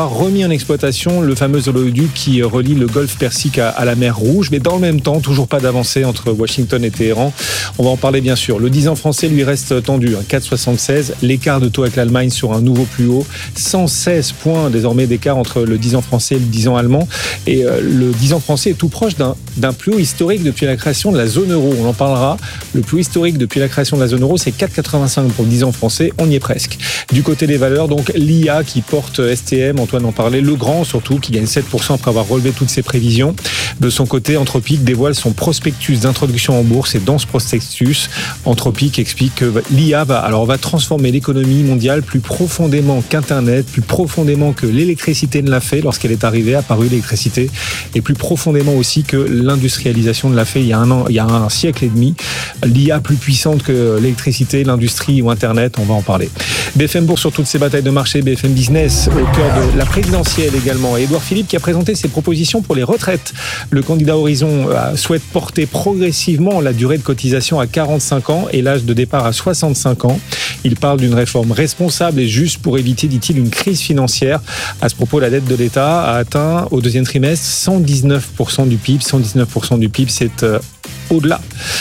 avoir remis en exploitation le fameux oléoduc qui relie le golfe Persique à la mer Rouge. Mais dans le même temps, toujours pas d'avancée entre Washington et Téhéran. On va en parler bien sûr. Le 10 ans français lui reste tendu, 4,76. L'écart de taux avec l'Allemagne sur un nouveau plus haut. 116 points désormais d'écart entre le 10 ans français et le 10 ans allemand. Et le 10 ans français est tout proche d'un plus haut historique depuis la création de la zone euro. On en parlera. Le plus haut historique depuis la création de la zone euro, c'est 4,85 pour le 10 ans français. On y est presque. Du côté des valeurs, donc l'IA qui porte STM, Antoine en parlait, Legrand surtout, qui gagne 7% après avoir relevé toutes ses prévisions. De son côté, Anthropic dévoile son prospectus d'introduction en bourse et dans ce prospectus, Anthropic explique que l'IA va transformer l'économie mondiale plus profondément qu'Internet, plus profondément que l'électricité ne l'a fait lorsqu'elle est apparue l'électricité, et plus profondément aussi que l'industrialisation ne l'a fait il y a un siècle et demi. L'IA plus puissante que l'électricité, l'industrie ou Internet, on va en parler. BFM Bourse sur toutes ces batailles de marché, BFM Business au cœur de la présidentielle également. Et Édouard Philippe qui a présenté ses propositions pour les retraites. Le candidat Horizon souhaite porter progressivement la durée de cotisation à 45 ans et l'âge de départ à 65 ans. Il parle d'une réforme responsable et juste pour éviter, dit-il, une crise financière. À ce propos, la dette de l'État a atteint au deuxième trimestre 119% du PIB. 119% du PIB, c'est au-delà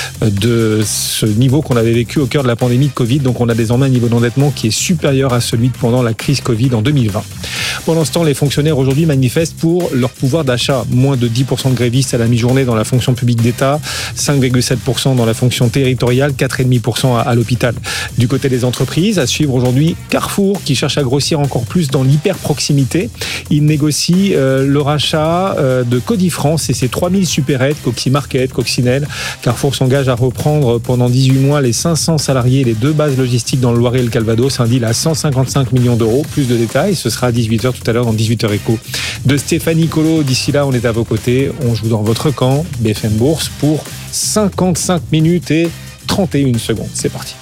de ce niveau qu'on avait vécu au cœur de la pandémie de Covid. Donc on a désormais un niveau d'endettement qui est supérieur à celui de pendant la crise Covid en 2020. Pendant ce temps, les fonctionnaires aujourd'hui manifestent pour leur pouvoir d'achat. Moins de 10% de grévistes à la mi-journée dans la fonction publique d'État, 5,7% dans la fonction territoriale, 4,5% à l'hôpital. Du côté des entreprises, à suivre aujourd'hui Carrefour qui cherche à grossir encore plus dans l'hyper-proximité. Il négocie le rachat de Codifrance et ses 3000 supérettes, Coxy Market, Coccinelle. Carrefour s'engage à reprendre pendant 18 mois les 500 salariés et les 2 bases logistiques dans le Loiret et le Calvados. Un deal à 155 millions d'euros. Plus de détails, ce sera à 18h tout à l'heure dans 18h Éco. De Stéphanie Colo, d'ici là, on est à vos côtés. On joue dans votre camp, BFM Bourse, pour 55 minutes et 31 secondes. C'est parti.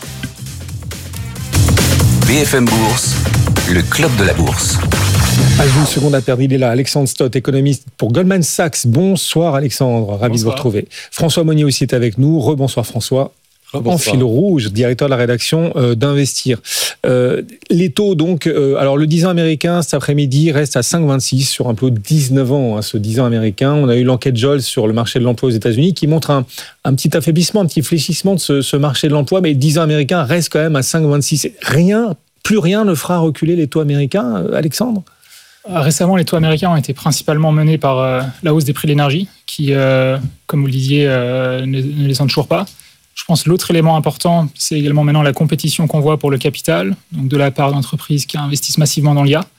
BFM Bourse, le club de la bourse. Une seconde à perdre, il est là. Alexandre Stott, économiste pour Goldman Sachs. Bonsoir Alexandre, ravi de vous retrouver. François Monnier aussi est avec nous. Rebonsoir François. En fil rouge, directeur de la rédaction d'Investir. Les taux, donc, alors le 10 ans américain cet après-midi reste à 5,26 sur un taux de 19 ans, ce 10 ans américain. On a eu l'enquête Jols sur le marché de l'emploi aux États-Unis qui montre un petit affaiblissement, un petit fléchissement de ce marché de l'emploi, mais le 10 ans américain reste quand même à 5,26. Plus rien ne fera reculer les taux américains, Alexandre ? Récemment, les taux américains ont été principalement menés par la hausse des prix de l'énergie, qui, comme vous le disiez, ne les sentent toujours pas. Je pense que l'autre élément important, c'est également maintenant la compétition qu'on voit pour le capital, donc de la part d'entreprises qui investissent massivement dans l'IA.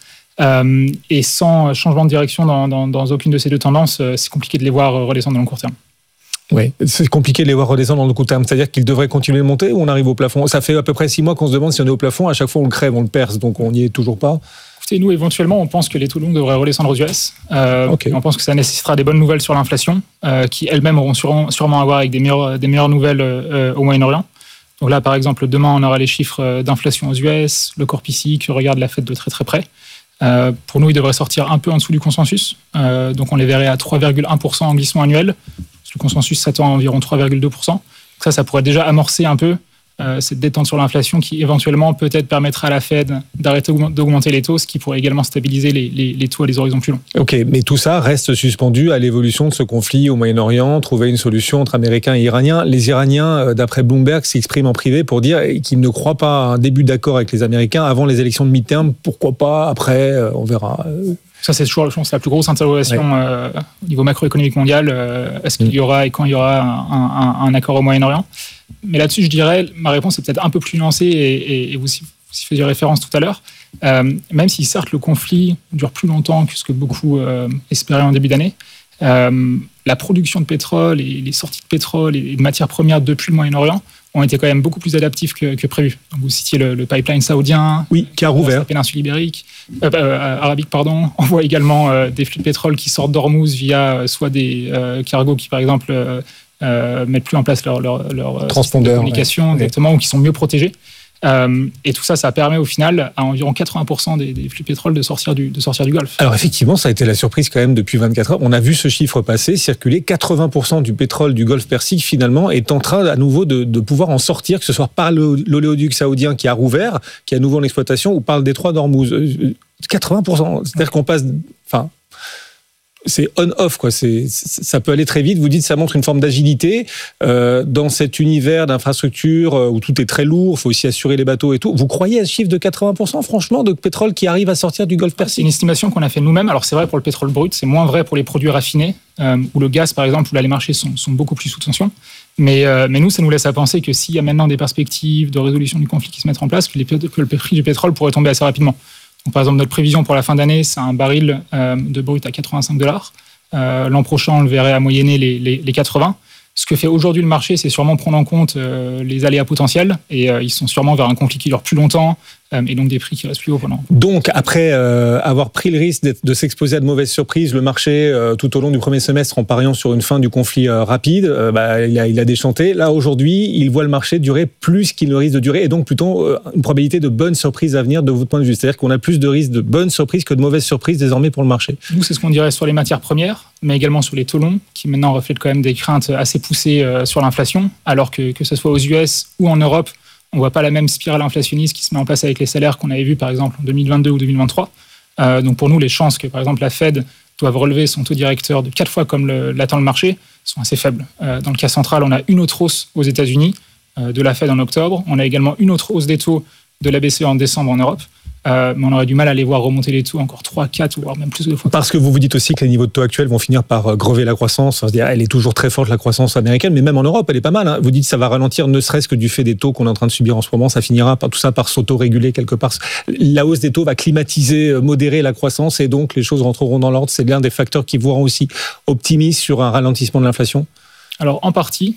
Et sans changement de direction dans aucune de ces deux tendances, c'est compliqué de les voir redescendre dans le court terme. Oui, c'est compliqué de les voir redescendre dans le court terme. C'est-à-dire qu'ils devraient continuer de monter ou on arrive au plafond ? Ça fait à peu près 6 mois qu'on se demande si on est au plafond. À chaque fois, on le crève, on le perce, donc on n'y est toujours pas. Écoutez, nous, éventuellement, on pense que les taux longs devraient redescendre aux US. On pense que ça nécessitera des bonnes nouvelles sur l'inflation, qui elles-mêmes auront sûrement à voir avec des meilleures nouvelles au Moyen-Orient. Donc là, par exemple, demain, on aura les chiffres d'inflation aux US, le corps PCI qui regarde la Fed de très très près. Pour nous, ils devraient sortir un peu en dessous du consensus. Donc on les verrait à 3,1% en glissement annuel. Le consensus s'attend à environ 3,2%. Ça pourrait déjà amorcer un peu cette détente sur l'inflation qui éventuellement peut-être permettra à la Fed d'arrêter d'augmenter les taux, ce qui pourrait également stabiliser les taux à des horizons plus longs. Ok, mais tout ça reste suspendu à l'évolution de ce conflit au Moyen-Orient, trouver une solution entre Américains et Iraniens. Les Iraniens, d'après Bloomberg, s'expriment en privé pour dire qu'ils ne croient pas à un début d'accord avec les Américains avant les élections de mi-terme. Pourquoi pas après, on verra. Ça, c'est toujours, je pense, la plus grosse interrogation au niveau macroéconomique mondial. Est-ce qu'il y aura et quand il y aura un accord au Moyen-Orient ? Mais là-dessus, je dirais, ma réponse est peut-être un peu plus nuancée et vous y faisiez référence tout à l'heure. Même si, certes, le conflit dure plus longtemps que ce que beaucoup espéraient en début d'année, la production de pétrole et les sorties de pétrole et de matières premières depuis le Moyen-Orient ont été quand même beaucoup plus adaptifs que prévu. Donc, vous citiez le pipeline saoudien, qui a rouvert. La péninsule ibérique, arabique, pardon. On voit également des flux de pétrole qui sortent d'Ormuz via soit des cargos qui, par exemple, mettent plus en place leur transpondeur de communication directement ou qui sont mieux protégés. Et tout ça, ça permet au final à environ 80% des flux de pétrole de sortir du Golfe. Alors effectivement, ça a été la surprise quand même depuis 24 heures. On a vu ce chiffre passer, circuler. 80% du pétrole du Golfe Persique finalement est en train à nouveau de pouvoir en sortir, que ce soit par l'oléoduc saoudien qui a rouvert, qui est à nouveau en exploitation, ou par le détroit d'Ormuz. 80%. C'est-à-dire qu'on passe... Enfin, c'est on-off, quoi. Ça peut aller très vite. Vous dites, ça montre une forme d'agilité dans cet univers d'infrastructure où tout est très lourd. Il faut aussi assurer les bateaux et tout. Vous croyez à ce chiffre de 80%, franchement, de pétrole qui arrive à sortir du Golfe Persique? C'est une estimation qu'on a fait nous-mêmes. Alors, c'est vrai pour le pétrole brut, c'est moins vrai pour les produits raffinés, où le gaz, par exemple, où là, les marchés sont beaucoup plus sous tension. Mais nous, ça nous laisse à penser que s'il y a maintenant des perspectives de résolution du conflit qui se mettent en place, que le prix du pétrole pourrait tomber assez rapidement. Donc, par exemple, notre prévision pour la fin d'année, c'est un baril de brut à $85. L'an prochain, on le verrait à moyenner les 80. Ce que fait aujourd'hui le marché, c'est sûrement prendre en compte les aléas potentiels. Et ils sont sûrement vers un conflit qui dure plus longtemps et donc des prix qui restent plus hauts pendant. Donc, après avoir pris le risque de s'exposer à de mauvaises surprises, le marché, tout au long du premier semestre, en pariant sur une fin du conflit rapide, il a déchanté. Là, aujourd'hui, il voit le marché durer plus qu'il ne risque de durer et donc plutôt une probabilité de bonnes surprises à venir de votre point de vue. C'est-à-dire qu'on a plus de risques de bonnes surprises que de mauvaises surprises désormais pour le marché. Nous, c'est ce qu'on dirait sur les matières premières, mais également sur les taux longs, qui maintenant reflètent quand même des craintes assez poussées sur l'inflation, alors que ce soit aux US ou en Europe, on ne voit pas la même spirale inflationniste qui se met en place avec les salaires qu'on avait vu par exemple en 2022 ou 2023. Donc pour nous, les chances que par exemple la Fed doive relever son taux directeur de 4 fois comme l'attend le marché sont assez faibles. Dans le cas central, on a une autre hausse aux États-Unis de la Fed en octobre. On a également une autre hausse des taux de la BCE en décembre en Europe. Mais on aurait du mal à les voir remonter les taux encore 3, 4 ou voire même plus de fois. Parce que vous vous dites aussi que les niveaux de taux actuels vont finir par grever la croissance. C'est-à-dire, elle est toujours très forte, la croissance américaine, mais même en Europe, elle est pas mal. Vous dites que ça va ralentir, ne serait-ce que du fait des taux qu'on est en train de subir en ce moment. Ça finira par tout ça par s'auto-réguler quelque part. La hausse des taux va climatiser, modérer la croissance et donc les choses rentreront dans l'ordre. C'est l'un des facteurs qui vous rend aussi optimiste sur un ralentissement de l'inflation? Alors, en partie.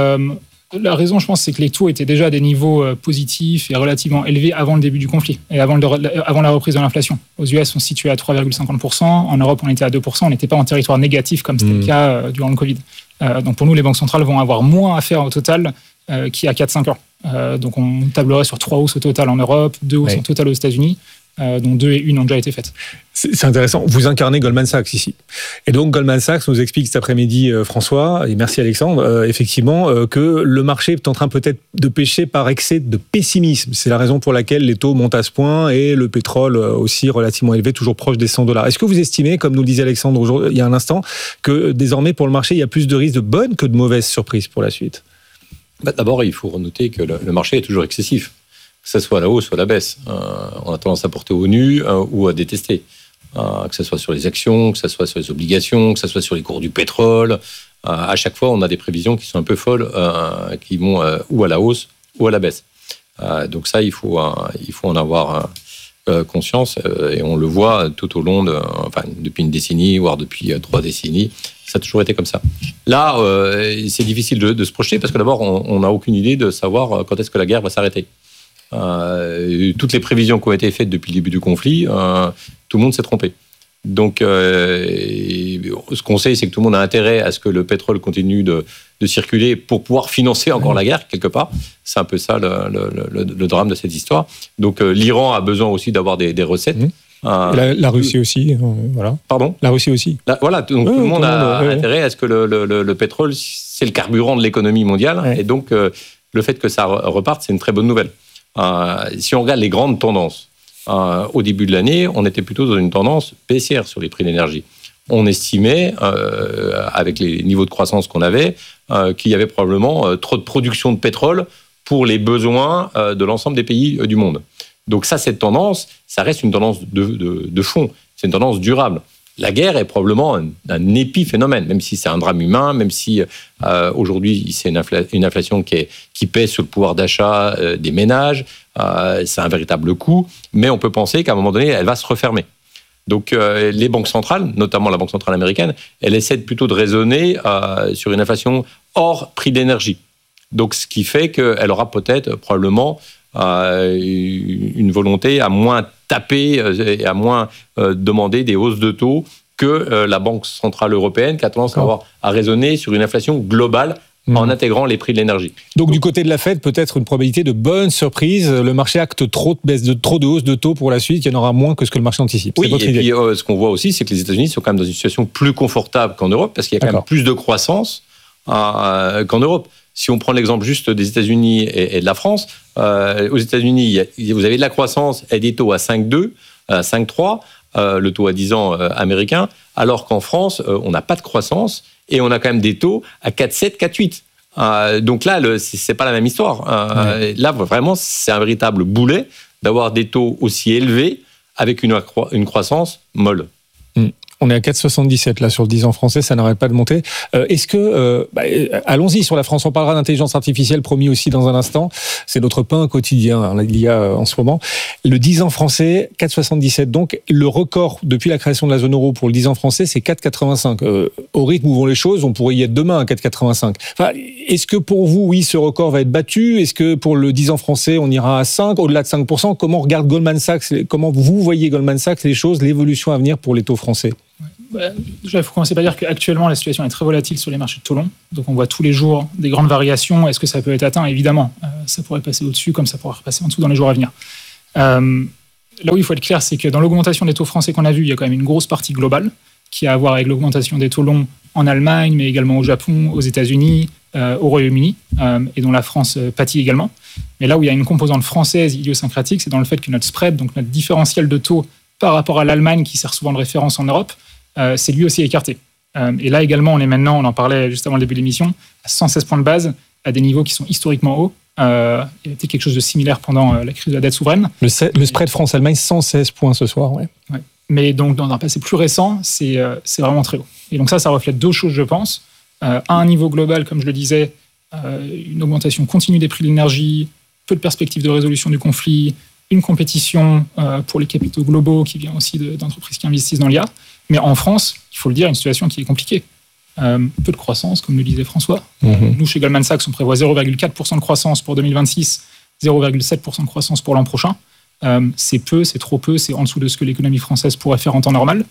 La raison, je pense, c'est que les taux étaient déjà à des niveaux positifs et relativement élevés avant le début du conflit et avant la reprise de l'inflation. Aux US, on se situait à 3,50%. En Europe, on était à 2%. On n'était pas en territoire négatif comme c'était le cas durant le Covid. Donc pour nous, les banques centrales vont avoir moins à faire au total qu'il y a 4-5 ans. Donc on tablerait sur 3 hausses au total en Europe, 2 hausses au total aux États-Unis. Dont 2 et 1 ont déjà été faites. C'est intéressant. Vous incarnez Goldman Sachs ici. Et donc Goldman Sachs nous explique cet après-midi, François, et merci Alexandre, effectivement, que le marché est en train peut-être de pécher par excès de pessimisme. C'est la raison pour laquelle les taux montent à ce point et le pétrole aussi relativement élevé, toujours proche des $100. Est-ce que vous estimez, comme nous le disait Alexandre il y a un instant, que désormais pour le marché, il y a plus de risques de bonnes que de mauvaises surprises pour la suite? D'abord, il faut noter que le marché est toujours excessif. Que ce soit à la hausse ou à la baisse. On a tendance à porter au nu ou à détester. Que ce soit sur les actions, que ce soit sur les obligations, que ce soit sur les cours du pétrole. À chaque fois, on a des prévisions qui sont un peu folles, qui vont ou à la hausse ou à la baisse. Donc ça, il faut en avoir conscience. Et on le voit tout au long, depuis une décennie, voire depuis 3 décennies. Ça a toujours été comme ça. Là, c'est difficile de se projeter parce que d'abord, on n'a aucune idée de savoir quand est-ce que la guerre va s'arrêter. Toutes les prévisions qui ont été faites depuis le début du conflit, tout le monde s'est trompé. Donc, ce qu'on sait, c'est que tout le monde a intérêt à ce que le pétrole continue de circuler pour pouvoir financer encore la guerre, quelque part. C'est un peu ça le drame de cette histoire. Donc, l'Iran a besoin aussi d'avoir des recettes. La Russie aussi, voilà. Pardon ? La Russie aussi. Voilà, donc tout le monde a intérêt à ce que le pétrole, c'est le carburant de l'économie mondiale. Et donc, le fait que ça reparte, c'est une très bonne nouvelle. Si on regarde les grandes tendances, au début de l'année, on était plutôt dans une tendance baissière sur les prix de l'énergie. On estimait, avec les niveaux de croissance qu'on avait, qu'il y avait probablement trop de production de pétrole pour les besoins de l'ensemble des pays du monde. Donc ça, cette tendance, ça reste une tendance de fond, c'est une tendance durable. La guerre est probablement un épiphénomène, même si c'est un drame humain, même si aujourd'hui c'est une inflation qui pèse sur le pouvoir d'achat des ménages, c'est un véritable coût, mais on peut penser qu'à un moment donné, elle va se refermer. Donc les banques centrales, notamment la Banque centrale américaine, elle essaie plutôt de raisonner sur une inflation hors prix d'énergie. Donc ce qui fait qu'elle aura peut-être probablement une volonté à moins taper et à moins demander des hausses de taux que la Banque centrale européenne qui a tendance à raisonner sur une inflation globale en intégrant les prix de l'énergie. Donc du côté de la Fed, peut-être une probabilité de bonne surprise. Le marché acte trop de hausses de taux pour la suite, il y en aura moins que ce que le marché anticipe. Oui, et puis ce qu'on voit aussi, c'est que les États-Unis sont quand même dans une situation plus confortable qu'en Europe parce qu'il y a quand même plus de croissance qu'en Europe. Si on prend l'exemple juste des États-Unis et de la France, aux États-Unis, vous avez de la croissance et des taux à 5,2. à 5,3, le taux à 10 ans américain, alors qu'en France, on n'a pas de croissance et on a quand même des taux à 4,7, 4,8. Donc là, c'est pas la même histoire. Là, vraiment, c'est un véritable boulet d'avoir des taux aussi élevés avec une croissance molle. On est à 4,77 là sur le 10 ans français, ça n'arrête pas de monter. Est-ce que, allons-y sur la France, on parlera d'intelligence artificielle, promis aussi dans un instant. C'est notre pain quotidien, il y a en ce moment. Le 10 ans français, 4,77. Donc le record depuis la création de la zone euro pour le 10 ans français, c'est 4,85. Au rythme où vont les choses, on pourrait y être demain à 4,85. Enfin, est-ce que pour vous, oui, ce record va être battu? Est-ce que pour le 10 ans français, on ira à 5, au-delà de 5%? Comment regarde Goldman Sachs, comment vous voyez Goldman Sachs les choses, l'évolution à venir pour les taux français? Déjà, il faut commencer par dire qu'actuellement, la situation est très volatile sur les marchés de taux longs. Donc, on voit tous les jours des grandes variations. Est-ce que ça peut être atteint? Évidemment. Ça pourrait passer au-dessus, comme ça pourrait repasser en dessous dans les jours à venir. Là où il faut être clair, c'est que dans l'augmentation des taux français qu'on a vu, il y a quand même une grosse partie globale qui a à voir avec l'augmentation des taux longs en Allemagne, mais également au Japon, aux États-Unis, au Royaume-Uni, et dont la France pâtit également. Mais là où il y a une composante française idiosyncratique, c'est dans le fait que notre spread, donc notre différentiel de taux par rapport à l'Allemagne, qui sert souvent de référence en Europe, c'est lui aussi écarté. Et là également, on en parlait juste avant le début de l'émission, à 116 points de base, à des niveaux qui sont historiquement hauts. Il y a été quelque chose de similaire pendant la crise de la dette souveraine. Le spread France-Allemagne, 116 points ce soir. Ouais. Mais donc, dans un passé plus récent, c'est vraiment très haut. Et donc ça reflète deux choses, je pense. À un niveau global, comme je le disais, une augmentation continue des prix de l'énergie, peu de perspectives de résolution du conflit, une compétition pour les capitaux globaux qui vient aussi d'entreprises qui investissent dans l'IA. Mais en France, il faut le dire, une situation qui est compliquée. Peu de croissance, comme le disait François. Nous, chez Goldman Sachs, on prévoit 0,4% de croissance pour 2026, 0,7% de croissance pour l'an prochain. C'est peu, c'est trop peu, c'est en dessous de ce que l'économie française pourrait faire en temps normal.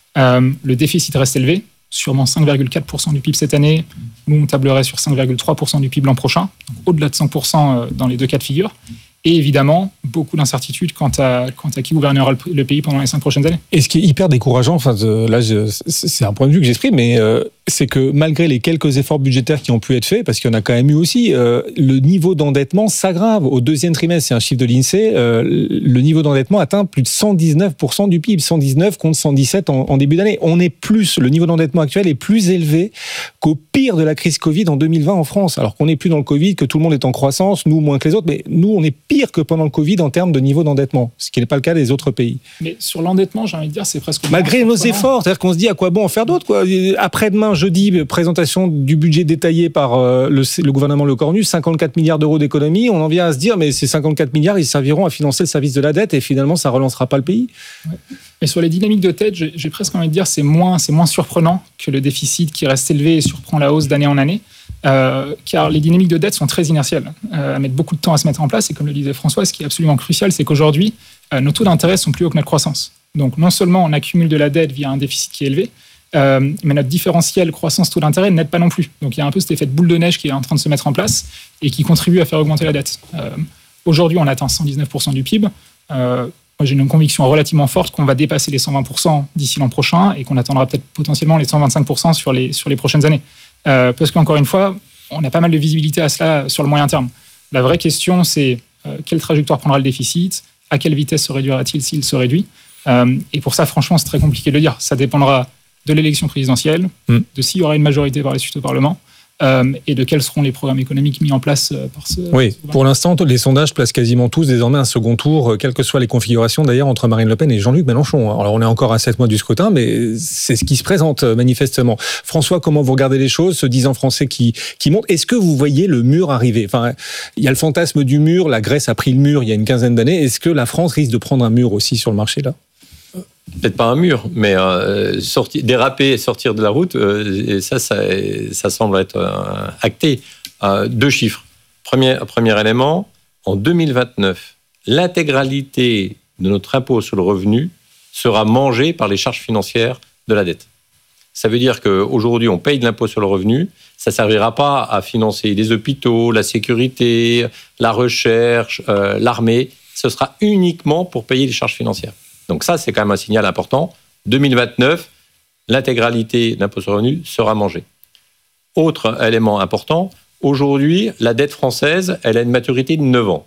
Le déficit reste élevé, sûrement 5,4% du PIB cette année. Nous, on tablerait sur 5,3% du PIB l'an prochain, donc au-delà de 5% dans les deux cas de figure. Et évidemment, beaucoup d'incertitudes quant à qui gouvernera le pays pendant les 5 prochaines années. Et ce qui est hyper décourageant, là, c'est un point de vue que j'exprime, mais c'est que malgré les quelques efforts budgétaires qui ont pu être faits, parce qu'il y en a quand même eu aussi, le niveau d'endettement s'aggrave. Au deuxième trimestre, c'est un chiffre de l'INSEE, le niveau d'endettement atteint plus de 119% du PIB, 119 contre 117 en début d'année. Le niveau d'endettement actuel est plus élevé qu'au pire de la crise Covid en 2020 en France. Alors qu'on n'est plus dans le Covid, que tout le monde est en croissance, nous moins que les autres, mais nous, on est pire que pendant le Covid en termes de niveau d'endettement, ce qui n'est pas le cas des autres pays. Mais sur l'endettement, j'ai envie de dire, c'est presque... Malgré nos efforts, c'est-à-dire qu'on se dit à quoi bon en faire d'autres, quoi. Après-demain, jeudi, présentation du budget détaillé par le gouvernement Le Cornu, 54 milliards d'euros d'économie, on en vient à se dire, mais ces 54 milliards, ils serviront à financer le service de la dette et finalement, ça ne relancera pas le pays. Ouais. Et sur les dynamiques de dette, j'ai presque envie de dire, c'est moins surprenant que le déficit qui reste élevé et surprend la hausse d'année en année. Car les dynamiques de dette sont très inertielles, à mettre beaucoup de temps à se mettre en place. Et comme le disait François, ce qui est absolument crucial, c'est qu'aujourd'hui, nos taux d'intérêt sont plus hauts que notre croissance. Donc non seulement on accumule de la dette via un déficit qui est élevé, mais notre différentiel croissance-taux d'intérêt n'aide pas non plus. Donc il y a un peu cet effet de boule de neige qui est en train de se mettre en place et qui contribue à faire augmenter la dette. Aujourd'hui, on atteint 119% du PIB. Moi, j'ai une conviction relativement forte qu'on va dépasser les 120% d'ici l'an prochain et qu'on attendra peut-être potentiellement les 125% sur les prochaines années. Parce qu'encore une fois, on a pas mal de visibilité à cela sur le moyen terme. La vraie question, c'est quelle trajectoire prendra le déficit, à quelle vitesse se réduira-t-il s'il se réduit. Et pour ça, franchement, c'est très compliqué de le dire. Ça dépendra de l'élection présidentielle, de s'il y aura une majorité par la suite au Parlement, et de quels seront les programmes économiques mis en place par ce... Oui, pour l'instant, les sondages placent quasiment tous désormais un second tour, quelles que soient les configurations d'ailleurs, entre Marine Le Pen et Jean-Luc Mélenchon. Alors on est encore à 7 mois du scrutin, mais c'est ce qui se présente manifestement. François, comment vous regardez les choses, ce 10 ans français qui monte? Est-ce que vous voyez le mur arriver? Enfin, il y a le fantasme du mur, la Grèce a pris le mur il y a une quinzaine d'années. Est-ce que la France risque de prendre un mur aussi sur le marché là? Peut-être pas un mur, mais déraper et sortir de la route, et ça semble être acté. 2 chiffres. Premier élément, en 2029, l'intégralité de notre impôt sur le revenu sera mangée par les charges financières de la dette. Ça veut dire qu'aujourd'hui, on paye de l'impôt sur le revenu, ça ne servira pas à financer les hôpitaux, la sécurité, la recherche, l'armée, ce sera uniquement pour payer les charges financières. Donc ça, c'est quand même un signal important. 2029, l'intégralité de l'impôt sur le revenu sera mangée. Autre élément important, aujourd'hui, la dette française, elle a une maturité de 9 ans.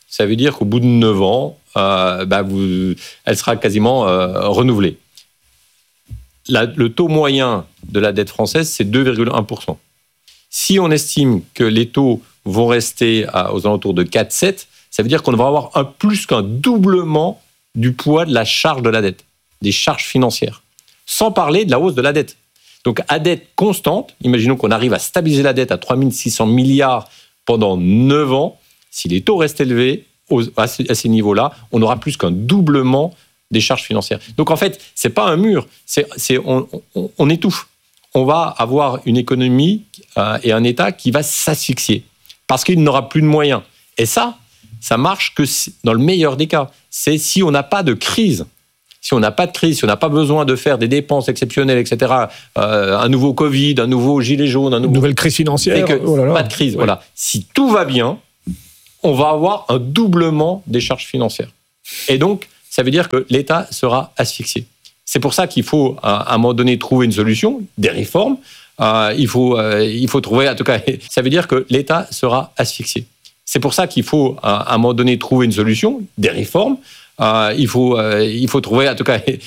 ça veut dire qu'au bout de 9 ans, elle sera quasiment renouvelée. Le taux moyen de la dette française, c'est 2,1%. Si on estime que les taux vont rester aux alentours de 4,7%, ça veut dire qu'on va avoir plus qu'un doublement du poids de la charge de la dette, des charges financières, sans parler de la hausse de la dette. Donc, à dette constante, imaginons qu'on arrive à stabiliser la dette à 3 600 milliards pendant 9 ans. Si les taux restent élevés à ces niveaux-là, on aura plus qu'un doublement des charges financières. Donc, en fait, c'est pas un mur, on étouffe. On va avoir une économie et un État qui va s'asphyxier parce qu'il n'aura plus de moyens. Et ça marche que dans le meilleur des cas. C'est si on n'a pas de crise. Si on n'a pas de crise, si on n'a pas besoin de faire des dépenses exceptionnelles, etc., un nouveau Covid, un nouveau gilet jaune, une nouvelle crise financière, pas de crise. Ouais. Voilà. Si tout va bien, on va avoir un doublement des charges financières. Et donc, ça veut dire que l'État sera asphyxié. C'est pour ça qu'il faut, à un moment donné, trouver une solution, des réformes. Il faut trouver, en tout cas, ça veut dire que l'État sera asphyxié. C'est pour ça qu'il faut, à un moment donné, trouver une solution, des réformes. Il faut trouver, en tout cas,